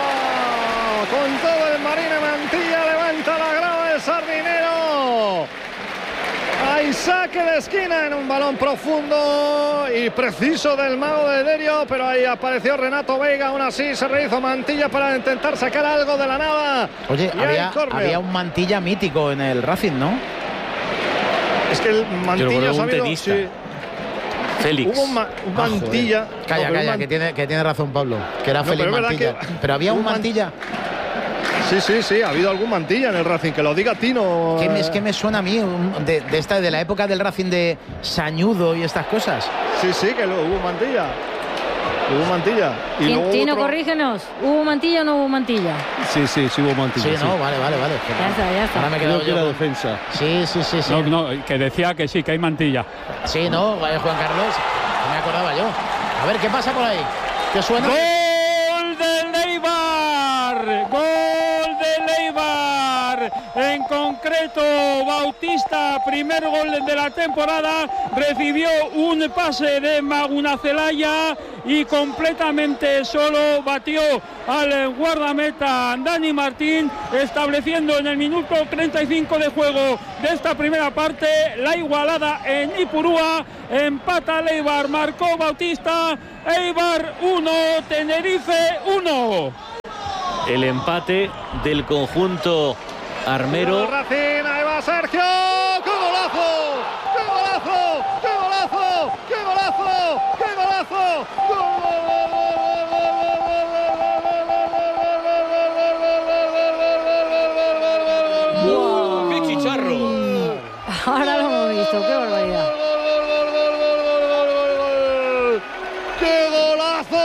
con todo el Marine, Mantilla levanta la grada del Sardinero, hay saque de esquina en un balón profundo y preciso del mago de Derio, pero ahí apareció Renato Veiga, aún así se rehizo Mantilla para intentar sacar algo de la nada. Oye, había, había un Mantilla mítico en el Racing, ¿no? Es que el Mantilla un tenista. Sí. Félix. Hubo un, ma un ah, Mantilla. Joder. Calla, no, calla, man... que, tiene, que tiene razón Pablo. Que era no, Félix pero Mantilla. Que... Pero había un Mantilla. Sí, sí, sí, ha habido algún Mantilla en el Racing, que lo diga Tino. ¿Qué me, es que me suena a mí de, de, esta, de la época del Racing de Sañudo y estas cosas? Sí, sí, que lo, hubo Mantilla. Hubo mantilla. Y luego Tino, otro... corrígenos. ¿Hubo mantilla o no hubo mantilla? Sí, sí, sí hubo mantilla. Sí, sí. no, vale, vale, vale. Ya está, ya está. Ahora me he quedado Creo que yo era con- defensa. Sí, sí, sí, sí. No, no, que decía que sí, que hay mantilla. Sí, no, vaya Juan Carlos. No me acordaba yo. A ver, ¿qué pasa por ahí? ¿Qué suena? ¡Gol del Eibar! ¡Gol del Eibar! En concreto, Bautista, primer gol de la temporada, recibió un pase de Maguna Celaya y completamente solo batió al guardameta Dani Martín, estableciendo en el minuto treinta y cinco de juego de esta primera parte la igualada en Ipurúa. Empata el Eibar, marcó Bautista. Eibar uno, Tenerife uno. El empate del conjunto armero. Racing, ahí va Sergio. ¡Qué golazo! ¡Qué golazo! ¡Qué golazo! ¡Qué golazo! ¡Qué golazo! ¡Wow! ¡Qué chicharro! Ahora lo hemos visto, qué barbaridad. ¡Qué golazo!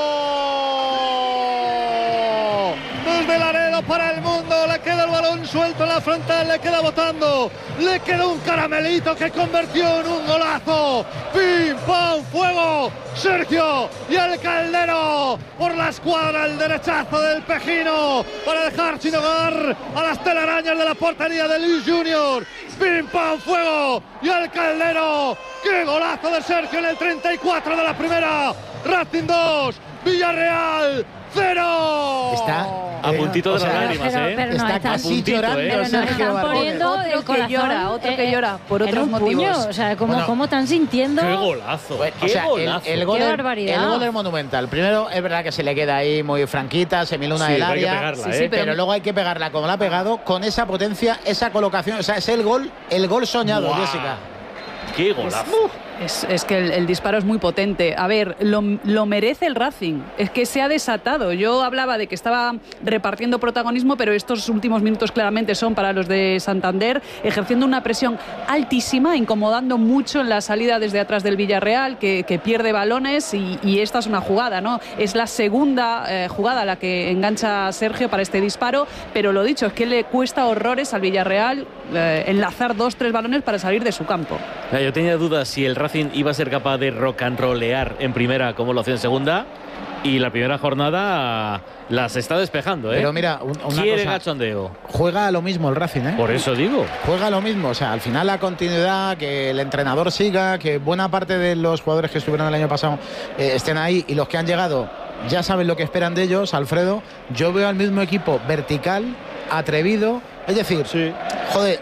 Desde Laredo para el mundo, le queda el balón suelto en la frontal, le queda botando, le queda un caramelito que convirtió en un golazo. ¡Pim, pam, fuego! Sergio y el Caldero por la escuadra, el derechazo del Pejino para dejar sin hogar a las telarañas de la portería de Luis Junior. ¡Pim, pam, fuego! Y el Caldero. ¡Qué golazo de Sergio en el treinta y cuatro de la primera! Racing dos, Villarreal cero. Está A puntito de o sea, las lágrimas, pero- ¿eh? pero no está están- casi puntito, llorando. ¿eh? Pero nos Sergio están Barbosa. poniendo Otro el que corazón, llora, otro que llora por en otros un puño. motivos. O sea, ¿cómo, Bueno. cómo están sintiendo? ¡Qué golazo! Bueno, ¡Qué o sea, el, golazo! el gol Qué del, barbaridad. el gol del Monumental. Primero, es verdad que se le queda ahí muy franquita, se mil una Sí, del pero hay que área. pegarla, Sí, ¿eh? sí, pero, pero- luego hay que pegarla como la ha pegado, con esa potencia, esa colocación. O sea, es el gol, el gol soñado, ¡Buah! Jessica. ¡Qué golazo! Es, es que el, el disparo es muy potente. A ver, lo, lo merece el Racing. Es que se ha desatado. Yo hablaba de que estaba repartiendo protagonismo, pero estos últimos minutos claramente son para los de Santander, ejerciendo una presión altísima, incomodando mucho en la salida desde atrás del Villarreal, que, que pierde balones y, y esta es una jugada, ¿no? Es la segunda eh, jugada la que engancha Sergio para este disparo, pero lo dicho, es que le cuesta horrores al Villarreal eh, enlazar dos, tres balones para salir de su campo. Ya, yo tenía dudas si el Racing iba a ser capaz de rock and rollear en primera como lo hacía en segunda, y la primera jornada las está despejando, ¿eh? Pero mira, un- una Quiere cosa, cachondeo. juega a lo mismo el Racing, ¿eh? Por eso digo. Juega lo mismo, o sea, al final la continuidad, que el entrenador siga, que buena parte de los jugadores que estuvieron el año pasado eh, estén ahí, y los que han llegado ya saben lo que esperan de ellos, Alfredo. Yo veo al mismo equipo vertical, atrevido, es decir, Sí. joder,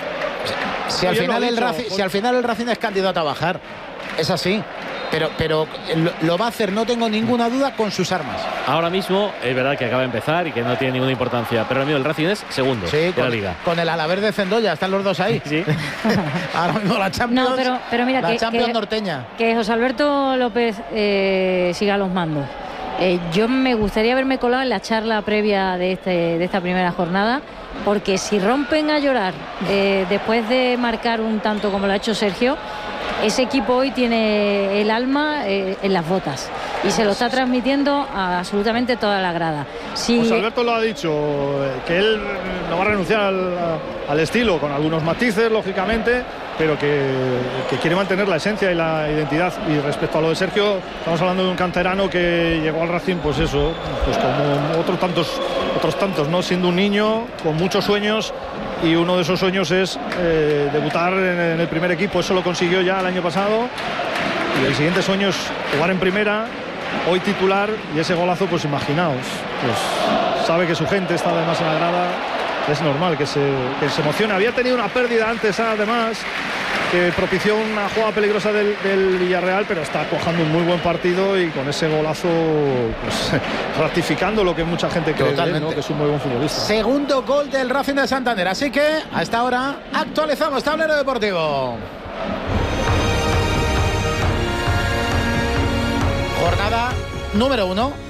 si al, Oye, lo final ha el dicho, Racing, Jorge. si al final el Racing es candidato a bajar, es así, pero, pero lo, lo va a hacer, no tengo ninguna duda, con sus armas. Ahora mismo es verdad que acaba de empezar y que no tiene ninguna importancia, pero el mío el Racing es segundo Sí, de la con, liga. con el Alavés de Zendoya, están los dos ahí. Sí. Ahora mismo la Champions, No, pero, pero mira, la que, Champions que- norteña. que José Alberto López eh, siga a los mandos. Eh, yo me gustaría haberme colado en la charla previa de, este, de esta primera jornada, porque si rompen a llorar eh, después de marcar un tanto como lo ha hecho Sergio, ese equipo hoy tiene el alma eh, en las botas y se lo está transmitiendo a absolutamente toda la grada. Si, José Alberto lo ha dicho, eh, que él no va a renunciar al, al estilo, con algunos matices, lógicamente, pero que, que quiere mantener la esencia y la identidad. Y respecto a lo de Sergio, estamos hablando de un canterano que llegó al Racing, pues eso, pues como otros tantos, otros tantos, ¿no? Siendo un niño con muchos sueños, y uno de esos sueños es eh, debutar en, en el primer equipo. Eso lo consiguió ya el año pasado, y el siguiente sueño es jugar en primera, hoy titular, y ese golazo, pues imaginaos, pues sabe que su gente está además en la grada, es normal que se, que se emocione. Había tenido una pérdida antes, además, que propició una jugada peligrosa del, del Villarreal, pero está cuajando un muy buen partido, y con ese golazo, pues ratificando lo que mucha gente cree de él, Totalmente. ¿no? Que es un muy buen futbolista. Segundo gol del Racing de Santander. Así que a esta hora actualizamos tablero deportivo. Jornada número uno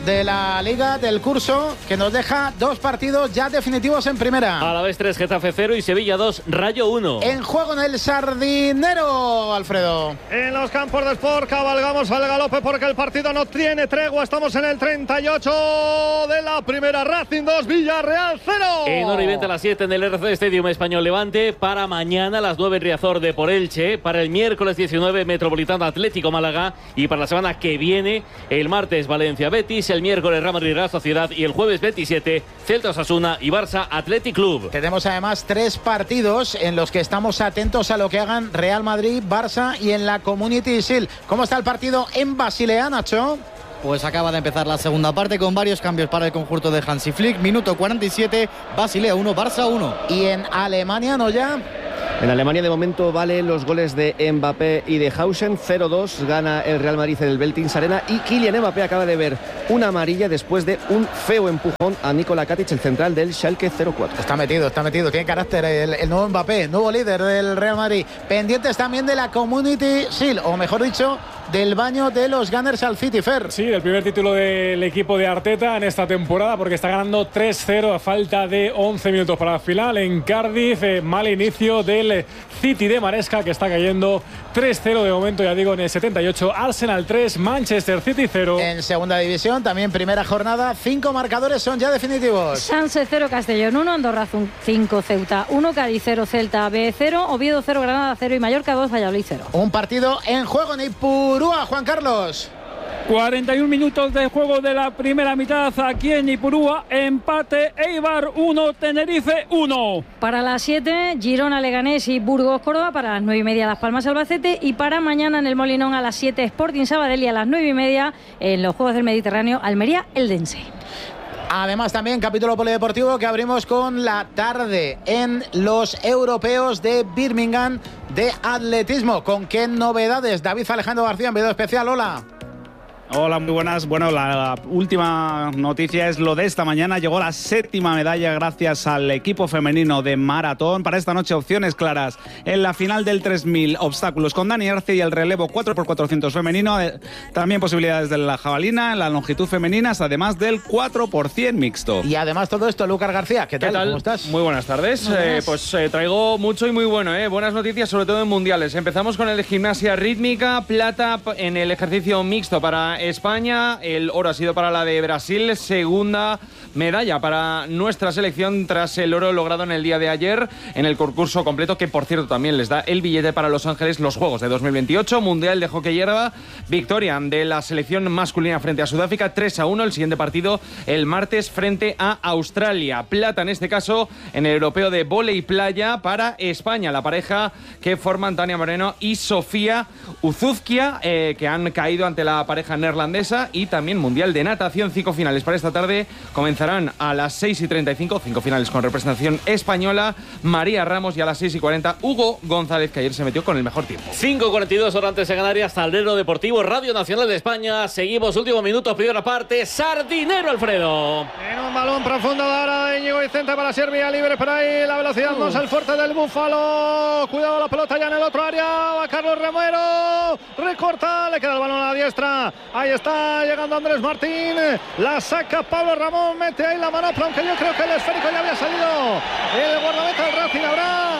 de la Liga del curso, que nos deja dos partidos ya definitivos en primera. Alavés tres, Getafe cero y Sevilla dos, Rayo uno. En juego en el Sardinero, Alfredo. En los campos de Sport cabalgamos al galope porque el partido no tiene tregua. Estamos en el treinta y ocho de la primera. Racing dos, Villarreal cero. En hora y veinte a las siete en el R C Stadium Español Levante. Para mañana a las nueve en Riazor de por Elche. Para el miércoles diecinueve Metropolitano Atlético Málaga. Y para la semana que viene, el martes Valencia Betis, el miércoles Real Madrid Real Sociedad y el jueves veintisiete Celta Osasuna y Barça Athletic Club. Tenemos además tres partidos en los que estamos atentos a lo que hagan Real Madrid, Barça y en la Community Shield. ¿Cómo está el partido en Basilea, Nacho? Pues acaba de empezar la segunda parte con varios cambios para el conjunto de Hansi Flick. Minuto cuarenta y siete, Basilea uno, Barça uno. Y en Alemania, ¿no ya? En Alemania de momento valen los goles de Mbappé y de Hausen. cero dos gana el Real Madrid en el Veltins Arena y Kylian Mbappé acaba de ver una amarilla después de un feo empujón a Nikola Katic, el central del Schalke cero cuatro. Está metido, está metido, tiene carácter el, el nuevo Mbappé, nuevo líder del Real Madrid. Pendientes también de la Community Shield, o mejor dicho, del baño de los Gunners al City Fair. Sí, el primer título del equipo de Arteta en esta temporada, porque está ganando tres cero a falta de once minutos para la final en Cardiff. Eh, mal inicio del City de Maresca, que está cayendo tres cero de momento, ya digo, en el setenta y ocho. Arsenal tres, Manchester City cero. En segunda división, también primera jornada, cinco marcadores son ya definitivos. Sanse cero, Castellón uno, Andorra cinco, Ceuta uno, Cádiz cero, Celta B cero, Oviedo cero, Granada cero y Mallorca dos, Valladolid cero. Un partido en juego en Ipurúa, Juan Carlos. cuarenta y un minutos de juego de la primera mitad aquí en Ipurúa. Empate, Eibar uno, Tenerife uno. Para las siete, Girona, Leganés y Burgos, Córdoba. Para las nueve y media, Las Palmas, Albacete. Y para mañana en el Molinón a las siete, Sporting Sabadell. Y a las nueve y media en los Juegos del Mediterráneo, Almería, Eldense. Además también capítulo polideportivo que abrimos con la tarde en los europeos de Birmingham de atletismo. ¿Con qué novedades? David Alejandro García en video especial. Hola. Hola, muy buenas. Bueno, la última noticia es lo de esta mañana. Llegó la séptima medalla gracias al equipo femenino de maratón. Para esta noche opciones claras en la final del tres mil obstáculos con Dani Arce y el relevo cuatro por cuatrocientos femenino. También posibilidades de la jabalina, en la longitud femenina, además del cuatro por cien mixto. Y además todo esto, Lucas García, ¿qué tal? ¿Qué tal? ¿Cómo estás? Muy buenas tardes. Eh, pues eh, traigo mucho y muy bueno, eh. Buenas noticias, sobre todo en mundiales. Empezamos con el de gimnasia rítmica, plata en el ejercicio mixto para España, el oro ha sido para la de Brasil, segunda medalla para nuestra selección tras el oro logrado en el día de ayer en el concurso completo, que por cierto también les da el billete para Los Ángeles, los Juegos de dos mil veintiocho, Mundial de Hockey Hierba, victoria de la selección masculina frente a Sudáfrica, tres a uno, el siguiente partido el martes frente a Australia, plata en este caso en el europeo de vóley playa para España, la pareja que forman Tania Moreno y Sofía Uzuzkia, eh, que han caído ante la pareja neerlandesa. Y también Mundial de Natación, cinco finales para esta tarde, comenzarán a las seis y treinta y cinco, cinco finales con representación española, María Ramos, y a las seis y cuarenta Hugo González, que ayer se metió con el mejor tiempo. cinco cuarenta y dos horas antes en Canarias, Tablero Deportivo, Radio Nacional de España. Seguimos, últimos minutos, primera parte, Sardinero, Alfredo. En un balón profundo ahora de Íñigo Vicente para Servia, libre por ahí, la velocidad uh. no es el fuerte del Búfalo, cuidado la pelota ya en el otro área, va Carlos Romero, recorta, le queda el balón a la diestra, ahí está llegando Andrés Martín, la saca Pablo Ramón, mete ahí la manopla, aunque yo creo que el esférico ya había salido, el guardameta del Racing. Habrá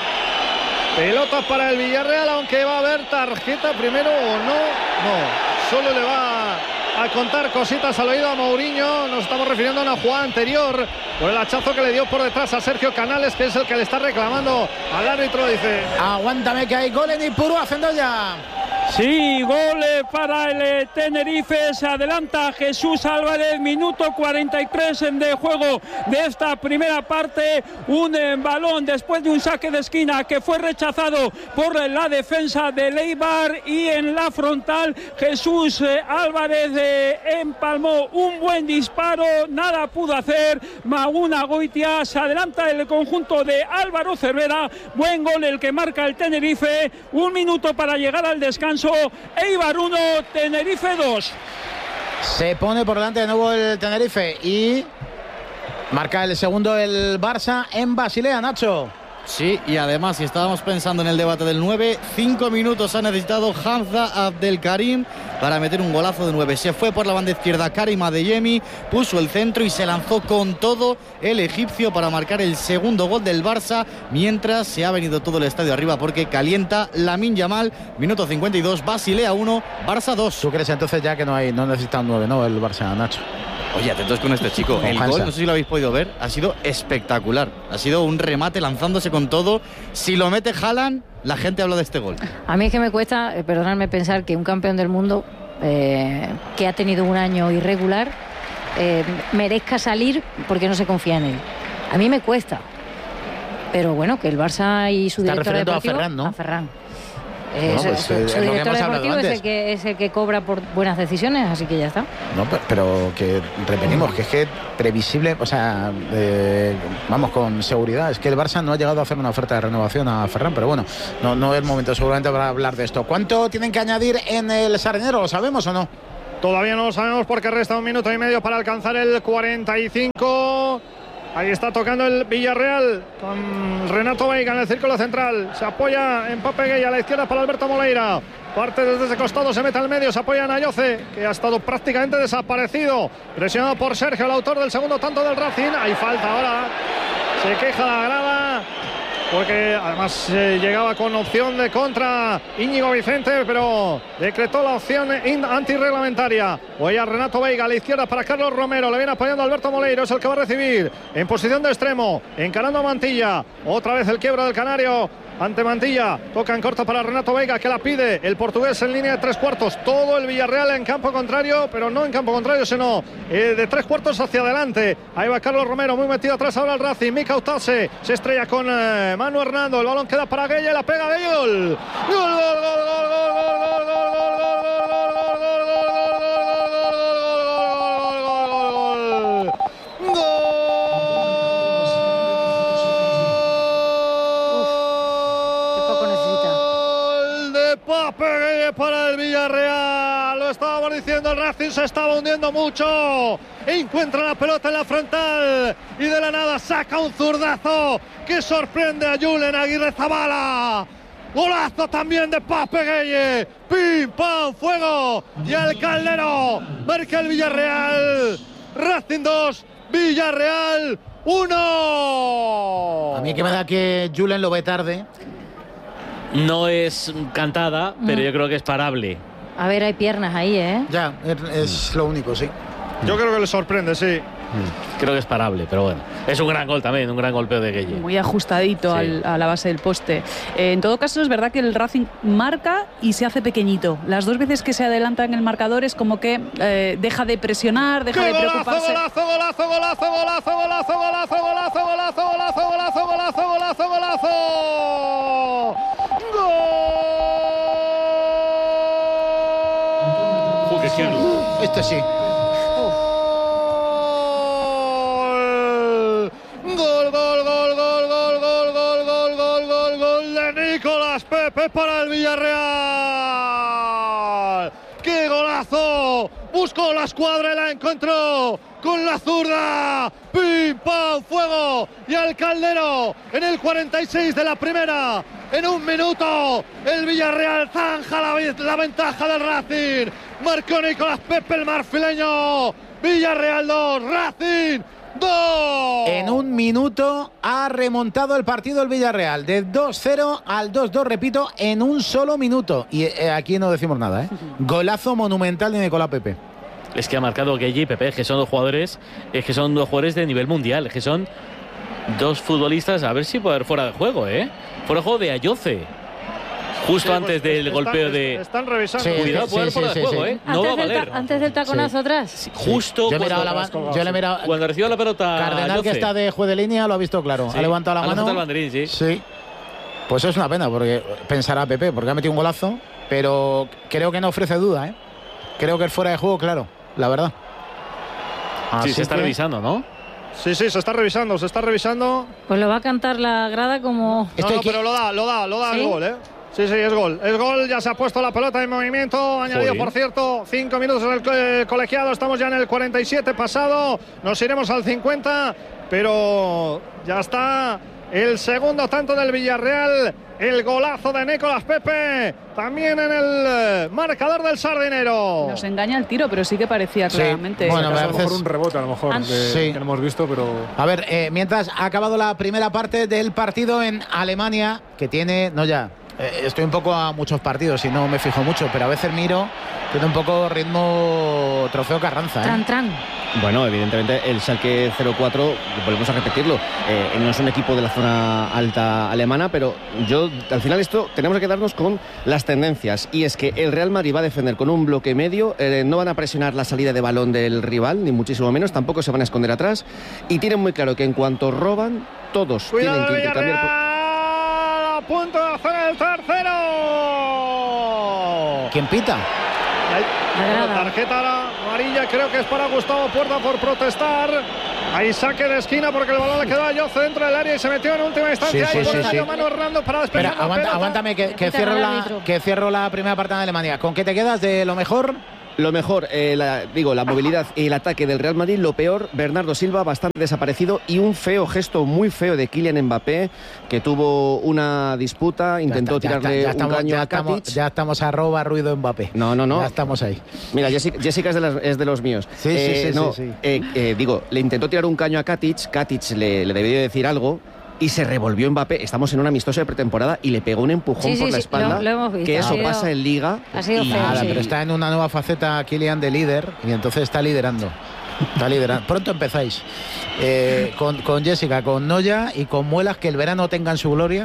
pelotas para el Villarreal, aunque va a haber tarjeta primero o no, no, solo le va a contar cositas al oído a Mourinho. Nos estamos refiriendo a una jugada anterior por el hachazo que le dio por detrás a Sergio Canales, que es el que le está reclamando al árbitro. Dice: aguántame que hay gol en Ipurúa, Cendoya. Sí, gol para el Tenerife, se adelanta Jesús Álvarez, minuto cuarenta y tres de juego de esta primera parte, un balón después de un saque de esquina que fue rechazado por la defensa del Eibar, y en la frontal Jesús Álvarez empalmó un buen disparo, nada pudo hacer Maguna Goitia, se adelanta el conjunto de Álvaro Cervera, buen gol el que marca el Tenerife, un minuto para llegar al descanso. Eibar uno, Tenerife dos. Se pone por delante de nuevo el Tenerife y marca el segundo el Barça en Basilea, Nacho. Sí, y además, si estábamos pensando en el debate del nueve, cinco minutos ha necesitado Hamza Abdelkarim para meter un golazo de nueve. Se fue por la banda izquierda Karim Adeyemi, puso el centro y se lanzó con todo el egipcio para marcar el segundo gol del Barça, mientras se ha venido todo el estadio arriba porque calienta Lamine Yamal. Minuto cincuenta y dos, Basilea uno, Barça dos. ¿Tú crees entonces ya que no hay no necesita un nueve, no, el Barça, Nacho? Oye, atentos con este chico. El gol, no sé si lo habéis podido ver, ha sido espectacular. Ha sido un remate lanzándose con todo. Si lo mete Haaland, la gente habla de este gol. A mí es que me cuesta, eh, perdonadme, pensar que un campeón del mundo eh, que ha tenido un año irregular eh, merezca salir porque no se confía en él. A mí me cuesta. Pero bueno, que el Barça y su director deportivo... a Ferran, ¿no? A Ferran. Eh, no, pues, su, eh, su director deportivo es el, que, es el que cobra por buenas decisiones, así que ya está. No, pero que repetimos que es que previsible, o sea, eh, vamos con seguridad, es que el Barça no ha llegado a hacer una oferta de renovación a Ferran, pero bueno, no, no es el momento seguramente para hablar de esto. ¿Cuánto tienen que añadir en el Sardinero? ¿Lo sabemos o no? Todavía no lo sabemos porque resta un minuto y medio para alcanzar el cuarenta y cinco. Ahí está tocando el Villarreal con Renato Veiga en el círculo central. Se apoya en Pape Gueye a la izquierda para Alberto Moleira. Parte desde ese costado, se mete al medio, se apoya en Ayoce, que ha estado prácticamente desaparecido. Presionado por Sergio, el autor del segundo tanto del Racing. Hay falta ahora. Se queja la grada. Porque además eh, llegaba con opción de contra Íñigo Vicente, pero decretó la opción antirreglamentaria. Voy a Renato Veiga a la izquierda para Carlos Romero. Le viene apoyando Alberto Moleiro, es el que va a recibir en posición de extremo, encarando a Mantilla. Otra vez el quiebro del Canario ante Mantilla. Toca en corto para Renato Veiga, que la pide el portugués en línea de tres cuartos. Todo el Villarreal en campo contrario, pero no en campo contrario, sino eh, de tres cuartos hacia adelante. Ahí va Carlos Romero, muy metido atrás ahora el Racing. Mika Utase se estrella con eh, Manu Hernando. El balón queda para Gueye, la pega de gol. Gol, gol, gol, gol, gol, gol, gol, gol, gol, para el Villarreal. Lo estábamos diciendo, el Racing se estaba hundiendo mucho. Encuentra la pelota en la frontal y de la nada saca un zurdazo que sorprende a Julen Aguirre Zabala. Golazo también de Pape Gueye. Pim, pam, fuego. Y el Caldero marca el Villarreal. Racing dos, Villarreal uno. A mí que me da que Julen lo ve tarde. No es cantada, pero yo creo que es parable. A ver, hay piernas ahí, ¿eh? Ya, es lo único, sí. Yo creo que le sorprende, sí. Creo que es parable, pero bueno. Es un gran gol también, un gran golpeo de Gueye. Muy ajustadito sí. al, a la base del poste. Eh, en todo caso, es verdad que el Racing marca y se hace pequeñito. Las dos veces que se adelanta en el marcador es como que eh, deja de presionar, deja de preocuparse. Golazo, golazo, golazo, golazo, golazo, golazo, golazo, golazo, golazo, golazo, golazo, golazo, golazo. ¡Gol! Este sí. Pepe para el Villarreal. ¡Qué golazo! Buscó la escuadra y la encontró con la zurda. ¡Pim, pam, fuego! Y al Caldero en el cuarenta y seis de la primera. En un minuto el Villarreal zanja la, la ventaja del Racing. Marcó Nicolás Pepe, el marfileño. Villarreal dos, Racing dos. En un minuto ha remontado el partido el Villarreal de dos cero al dos dos, repito, en un solo minuto. Y eh, aquí no decimos nada, ¿eh? Golazo monumental de Nicolás Pepe. Es que ha marcado Gueye y Pepe, es que son dos jugadores, es que son dos jugadores de nivel mundial, es que son dos futbolistas, a ver si puede haber fuera de juego, ¿eh? Fuera de juego de Ayoce. Justo sí, antes del están, golpeo de... Están revisando. Sí, Cuidado, puede haber fuera de juego, ¿eh? No va a valer. Ta- antes del taconazo sí. atrás. Sí, justo yo cuando, la, yo le mirado, cuando recibió la pelota Cardenal, que está de juez de línea, lo ha visto claro. Sí. Ha levantado la ha mano. levantado el banderín, sí. Sí. Pues es una pena, porque pensará Pepe, porque ha metido un golazo, pero creo que no ofrece duda, ¿eh? Creo que es fuera de juego, claro, la verdad. Así sí, se está que... revisando, ¿no? Sí, sí, se está revisando, se está revisando. Pues lo va a cantar la grada como... No, no, pero lo da, lo da, lo da ¿Sí? el gol, ¿eh? Sí, sí, es gol. Es gol, ya se ha puesto la pelota en movimiento. Añadido, Joder. por cierto, cinco minutos en el colegiado. Estamos ya en el cuarenta y siete pasado. Nos iremos al cincuenta, pero ya está el segundo tanto del Villarreal, el golazo de Nicolás Pepe, también en el marcador del Sardinero. Nos engaña el tiro, pero sí que parecía Sí. claramente. Bueno, a a lo veces- mejor un rebote, a lo mejor, de- Sí. que no hemos visto, pero... A ver, eh, mientras ha acabado la primera parte del partido en Alemania, que tiene, no ya, eh, estoy un poco a muchos partidos y no me fijo mucho, pero a veces miro, tiene un poco ritmo trofeo Carranza. ¿eh? Tran, tran. Bueno, evidentemente el Schalke cero cuatro, volvemos a repetirlo, eh, no es un equipo de la zona alta alemana, pero yo al final esto tenemos que quedarnos con las tendencias, y es que el Real Madrid va a defender con un bloque medio, eh, no van a presionar la salida de balón del rival, ni muchísimo menos, tampoco se van a esconder atrás, y tienen muy claro que en cuanto roban, todos Cuidado tienen que Villarreal, intercambiar... a punto de hacer el tercero. ¿Quién pita? La tarjeta amarilla creo que es para Gustavo Puerta por protestar. Ahí saque de esquina porque el balón le quedó a Yoce dentro del área y se metió en última instancia. Sí, sí, Ahí por sí, Mario sí. Manu Hernando para despejar Espera, la aguanta, pelota. aguántame que, que Quita cierro el la, árbitro. que cierro la primera parte de Alemania. ¿Con qué te quedas de lo mejor? Lo mejor, eh, la, digo, la movilidad y el ataque del Real Madrid. Lo peor, Bernardo Silva bastante desaparecido, y un feo gesto muy feo de Kylian Mbappé, que tuvo una disputa, intentó Ya está, ya tirarle está, ya un estamos, caño ya a estamos, Katic. ya estamos arroba ruido Mbappé. No, no, no. Ya estamos ahí. Mira, Jessica, Jessica es, de las- es de los míos. Sí, sí, Eh, sí, no, sí, sí. eh, eh, digo, le intentó tirar un caño a Katic, Katic le, le debió decir algo, y se revolvió Mbappé. Estamos en un amistoso de pretemporada y le pegó un empujón Sí, sí, por la sí, espalda. lo- lo hemos visto. Que Ha eso sido- pasa en Liga. ha sido y feo, Nada, sí. pero está en una nueva faceta Kylian de líder y entonces está liderando. Está liderando. Pronto empezáis. Eh, con, con Jessica, con Noya y con Muelas, que el verano tengan su gloria.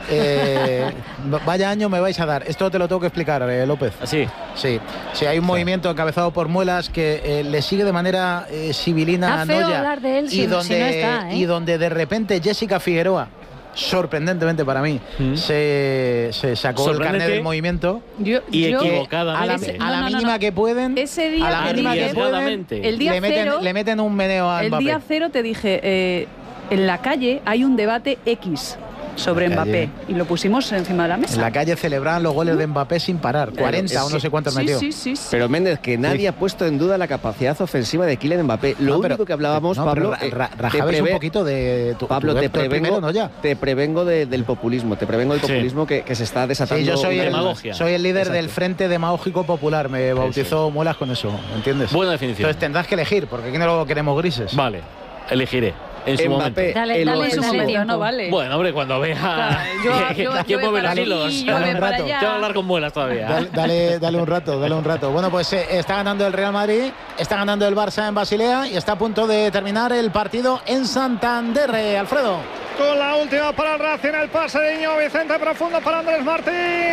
Eh, vaya año me vais a dar. Esto te lo tengo que explicar, eh, López. Así. Sí, sí, hay un movimiento encabezado por Muelas que eh, le sigue de manera eh, sibilina Está a feo Noya. hablar de él y, si- si donde, no está, ¿eh? y donde de repente Jessica Figueroa, sorprendentemente para mí, Mm. se, se sacó el Sorpréndete. carnet del movimiento. Yo- Y yo- A la, equivocadamente. Ese- a la no, no, no, mínima no. que pueden, Ese día a la te mínima dije- que pueden, Arriesgadamente. El día le, meten, cero- le meten un meneo a El Mbappé. día cero te dije, eh, en la calle hay un debate X sobre En la Mbappé, calle. y lo pusimos encima de la mesa. En la calle celebraban los goles de Mbappé sin parar, cuarenta o no sé cuántos sí, metió. Sí, sí, sí. Pero Méndez, que nadie Sí. ha puesto en duda la capacidad ofensiva de Kylian Mbappé. Lo No, pero- único que hablábamos, no, pero Pablo, ra- eh, ra- te rajabais un prevé- poquito de tu, Pablo, tu- te tu el prevengo, primero, no ya. te prevengo de- del populismo, te prevengo del Sí. populismo que, que se está desatando. Sí, yo soy una el, vez más. demagogia. soy el líder Exacto. del Frente Demagógico Popular. Me bautizó Muelas con eso, ¿entiendes? Buena definición. Entonces tendrás que elegir, porque aquí no lo queremos grises. Vale, elegiré. En su Mbappé, momento. Dale, el dale, En su ofensivo- dale momento tiempo. no vale. Bueno, hombre, cuando vea Claro, yo- yo- quién yo mueve para los aquí, hilos. yo Dale un para rato. allá. Tengo que hablar con muelas todavía. Dale, dale, dale un rato, dale un rato. Bueno, pues eh, está ganando el Real Madrid, está ganando el Barça en Basilea y está a punto de terminar el partido en Santander, eh, Alfredo. Con la última para el Racing, el pase de Íñigo Vicente profundo para Andrés Martín.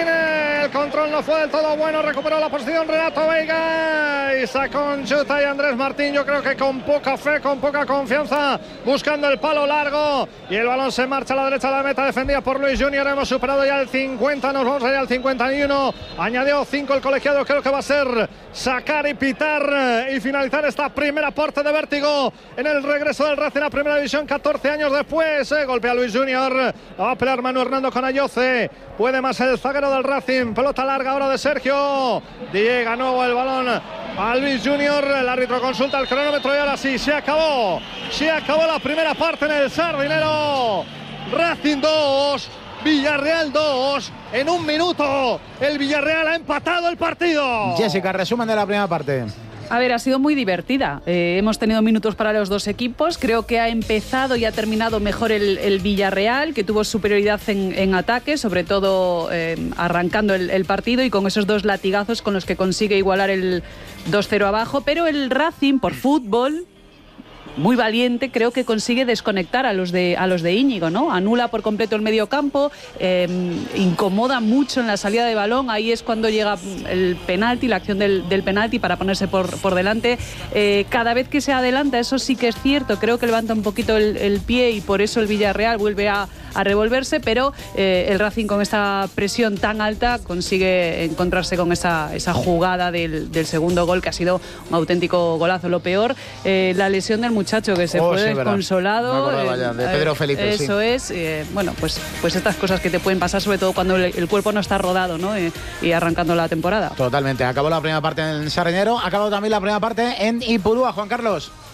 El control no fue del todo bueno, recuperó la posición Renato Veiga y sacó un chute y Andrés Martín, yo creo que con poca fe, con poca confianza, buscando el palo largo, y el balón se marcha a la derecha de la meta, defendida por Luis Junior. Hemos superado ya el cincuenta, nos vamos allá al cincuenta y uno, añadió cinco el colegiado, creo que va a ser sacar y pitar y finalizar esta primera parte de vértigo en el regreso del Racing a Primera División catorce años después. Eh, golpea Luis Junior, la va a pelear Manu Hernando con Ayoce, puede más el zaguero del Racing, pelota larga ahora de Sergio, llega nuevo el balón a Luis Junior, el árbitro consulta el cronómetro y ahora sí, se acabó, se acabó la primera parte en el Sardinero. Racing dos, Villarreal dos, en un minuto el Villarreal ha empatado el partido. Jessica, resumen de la primera parte. A ver, ha sido muy divertida. Eh, hemos tenido minutos para los dos equipos. Creo que ha empezado y ha terminado mejor el, el Villarreal, que tuvo superioridad en, en ataque, sobre todo eh, arrancando el, el partido y con esos dos latigazos con los que consigue igualar el dos cero abajo. Pero el Racing, por fútbol, muy valiente, creo que consigue desconectar a los de a los de Íñigo, ¿no? Anula por completo el medio campo, eh, incomoda mucho en la salida de balón. Ahí es cuando llega el penalti, la acción del, del penalti para ponerse por, por delante. Eh, cada vez que se adelanta, eso sí que es cierto, creo que levanta un poquito el, el pie y por eso el Villarreal vuelve a, a revolverse, pero eh, el Racing con esta presión tan alta consigue encontrarse con esa, esa jugada del, del segundo gol, que ha sido un auténtico golazo. Lo peor, eh, la lesión del muchacho que se Oh, fue sí, verdad. desconsolado. Me acordaba ya, de Pedro Felipe, Eso sí. es, eh, bueno, pues, pues estas cosas que te pueden pasar, sobre todo cuando el, el cuerpo no está rodado, ¿no? Eh, y arrancando la temporada. Totalmente, acabó la primera parte en Sardinero, acabó también la primera parte en Ipurúa, Juan Carlos.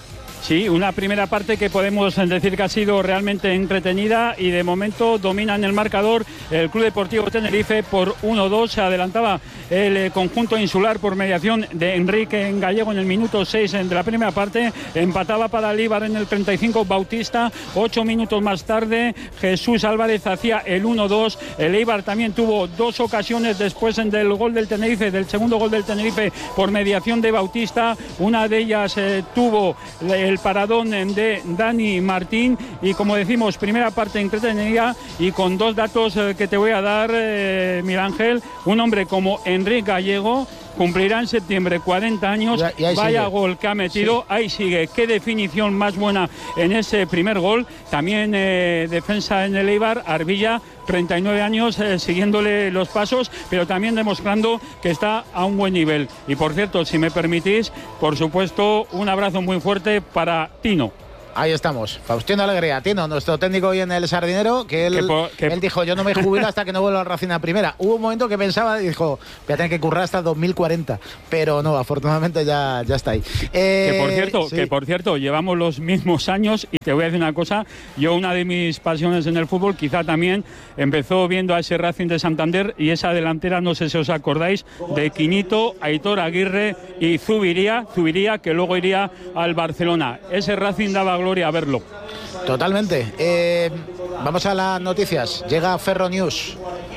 Sí, una primera parte que podemos decir que ha sido realmente entretenida y de momento domina en el marcador el Club Deportivo Tenerife por uno dos. Se adelantaba el eh, conjunto insular por mediación de Enrique Gallego en el minuto seis de la primera parte. Empataba para el Eibar en el treinta y cinco Bautista. Ocho minutos más tarde Jesús Álvarez hacía el uno dos. El Eibar también tuvo dos ocasiones después del gol del Tenerife, del segundo gol del Tenerife por mediación de Bautista. Una de ellas eh, tuvo el paradón de Dani Martín y, como decimos, primera parte entretenida y con dos datos eh, que te voy a dar, eh, Miguel Ángel. Un hombre como Enrique Gallego cumplirá en septiembre cuarenta años. Y ahí Vaya sigue. gol que ha metido, sí. Ahí sigue. Qué definición más buena en ese primer gol. También eh, defensa en el Eibar, Arbilla, treinta y nueve años, eh, siguiéndole los pasos, pero también demostrando que está a un buen nivel. Y por cierto, si me permitís, por supuesto, un abrazo muy fuerte para Tino. Ahí estamos, Faustino Alegría, Tino, nuestro técnico hoy en el Sardinero, que él, que por, que... él dijo, yo no me jubilo hasta que no vuelva al Racing a primera. Hubo un momento que pensaba y dijo, voy a tener que currar hasta dos mil cuarenta, pero no, afortunadamente ya, ya está ahí. Eh, que por cierto, sí. que por cierto, llevamos los mismos años y te voy a decir una cosa, yo una de mis pasiones en el fútbol quizá también empezó viendo a ese Racing de Santander y esa delantera, no sé si os acordáis, de Quinito, Aitor Aguirre y Zubiría, Zubiría que luego iría al Barcelona. Ese Racing daba gloria a verlo. Totalmente. Eh, vamos a las noticias. Llega Ferro News.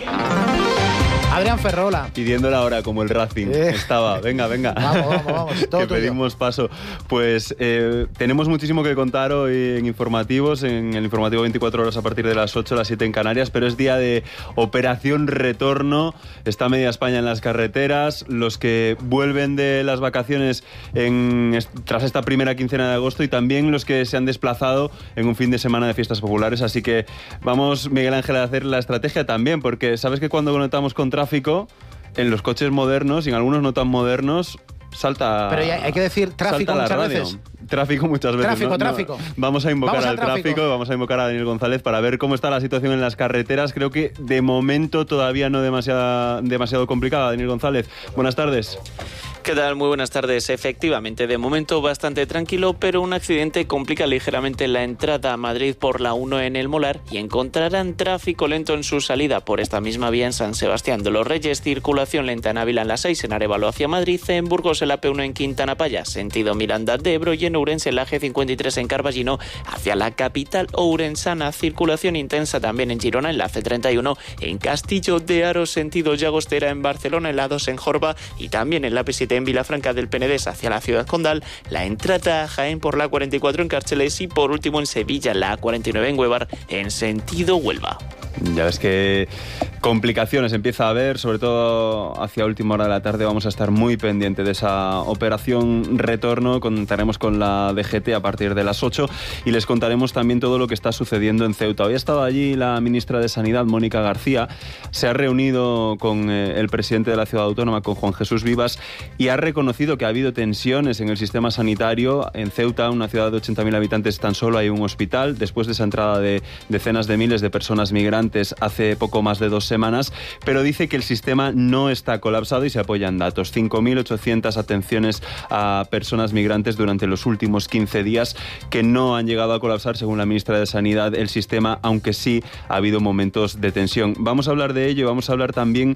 Adrián Ferrola. Pidiendo la hora como el Racing. Eh. Estaba, venga, venga. Vamos, vamos, vamos. Todo que tuyo. pedimos paso. Pues eh, tenemos muchísimo que contar hoy en informativos, en el informativo veinticuatro horas a partir de las ocho, las siete en Canarias, pero es día de operación retorno. Está media España en las carreteras. Los que vuelven de las vacaciones en, tras esta primera quincena de agosto y también los que se han desplazado en un fin de semana de fiestas populares. Así que vamos, Miguel Ángel, a hacer la estrategia también, porque sabes que cuando conectamos con tráfico, en los coches modernos y en algunos no tan modernos, salta. Pero ya hay que decir tráfico muchas radio. veces. Tráfico muchas veces. Tráfico, ¿no? tráfico. No, vamos a invocar vamos al, al tráfico. tráfico, vamos a invocar a Daniel González para ver cómo está la situación en las carreteras. Creo que de momento todavía no demasiada, demasiado complicada. Daniel González, buenas tardes. ¿Qué tal? Muy buenas tardes. Efectivamente, de momento bastante tranquilo, pero un accidente complica ligeramente la entrada a Madrid por la uno en el Molar y encontrarán tráfico lento en su salida por esta misma vía en San Sebastián de los Reyes, circulación lenta en Ávila en la seis, en Arévalo hacia Madrid, en Burgos en la P uno en Quintana Paya, sentido Miranda de Ebro, y en Ourense en la G cincuenta y tres en Carballino hacia la capital ourensana, circulación intensa también en Girona en la C treinta y uno, en Castillo de Aro, sentido Llagostera en Barcelona, en la dos en Jorba y también en la P siete en Vilafranca del Penedés hacia la ciudad condal, la entrada a Jaén por la cuarenta y cuatro en Cárceles y por último en Sevilla la cuarenta y nueve en Huevar en sentido Huelva. Ya ves que complicaciones empieza a haber, sobre todo hacia última hora de la tarde. Vamos a estar muy pendiente de esa operación retorno. Contaremos con la D G T a partir de las ocho y les contaremos también todo lo que está sucediendo en Ceuta. Hoy ha estado allí la ministra de Sanidad, Mónica García. Se ha reunido con eh, el presidente de la ciudad autónoma, con Juan Jesús Vivas, y ha reconocido que ha habido tensiones en el sistema sanitario. En Ceuta, una ciudad de ochenta mil habitantes, tan solo hay un hospital. Después de esa entrada de decenas de miles de personas migrantes hace poco más de dos semanas, pero dice que el sistema no está colapsado y se apoya en datos. cinco mil ochocientas atenciones a personas migrantes durante los últimos quince días que no han llegado a colapsar, según la ministra de Sanidad, el sistema, aunque sí ha habido momentos de tensión. Vamos a hablar de ello y vamos a hablar también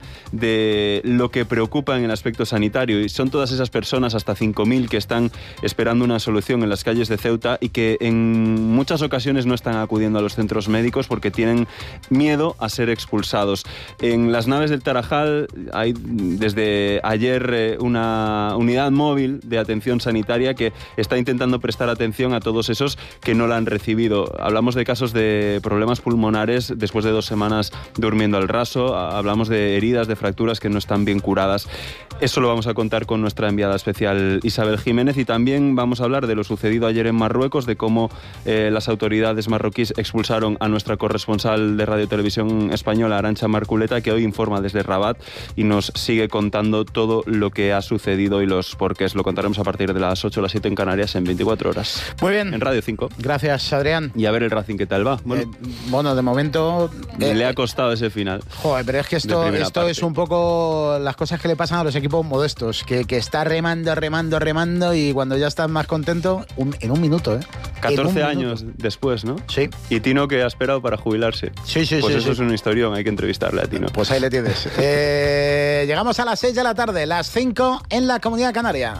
de lo que preocupa en el aspecto sanitario, y son todas esas personas, hasta cinco mil, que están esperando una solución en las calles de Ceuta y que en muchas ocasiones no están acudiendo a los centros médicos porque tienen miedo a ser expulsados. En las naves del Tarajal hay desde ayer eh, una unidad móvil de atención sanitaria que está intentando prestar atención a todos esos que no la han recibido. Hablamos de casos de problemas pulmonares después de dos semanas durmiendo al raso, hablamos de heridas, de fracturas que no están bien curadas. Eso lo vamos a contar con nuestra enviada especial Isabel Jiménez, y también vamos a hablar de lo sucedido ayer en Marruecos, de cómo eh, las autoridades marroquíes expulsaron a nuestra corresponsal de Radio Televisión Española, Arantxa Marculeta, que hoy informa desde Rabat y nos sigue contando todo lo que ha sucedido y los porqués. Lo contaremos a partir de las ocho o las siete en Canarias en veinticuatro horas. Muy bien. En Radio cinco. Gracias, Adrián. Y a ver el Racing qué tal va. Bueno, eh, bueno de momento... Eh, le ha eh, costado ese final. Joder, pero es que esto, esto es un poco las cosas que le pasan a los equipos modestos, que, que está remando, remando, remando y cuando ya estás más contento, un, en un minuto, ¿eh? catorce años después, ¿no? Sí. Y Tino, que ha esperado para jubilarse. Sí, sí, pues sí. eso sí. es un historión, hay que entrevistarle a Tino. Pues ahí le tienes. eh, llegamos a las seis de la tarde, las cinco en la Comunidad Canaria.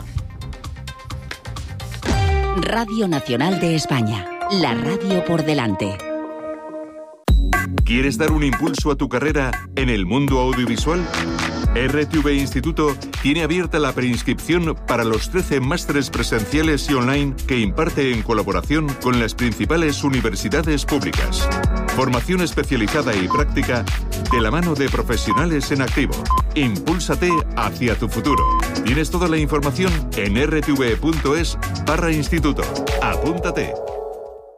Radio Nacional de España, la radio por delante. ¿Quieres dar un impulso a tu carrera en el mundo audiovisual? R T V Instituto tiene abierta la preinscripción para los trece másteres presenciales y online que imparte en colaboración con las principales universidades públicas. Formación especializada y práctica de la mano de profesionales en activo. Impúlsate hacia tu futuro. Tienes toda la información en r t v punto es barra instituto. Apúntate.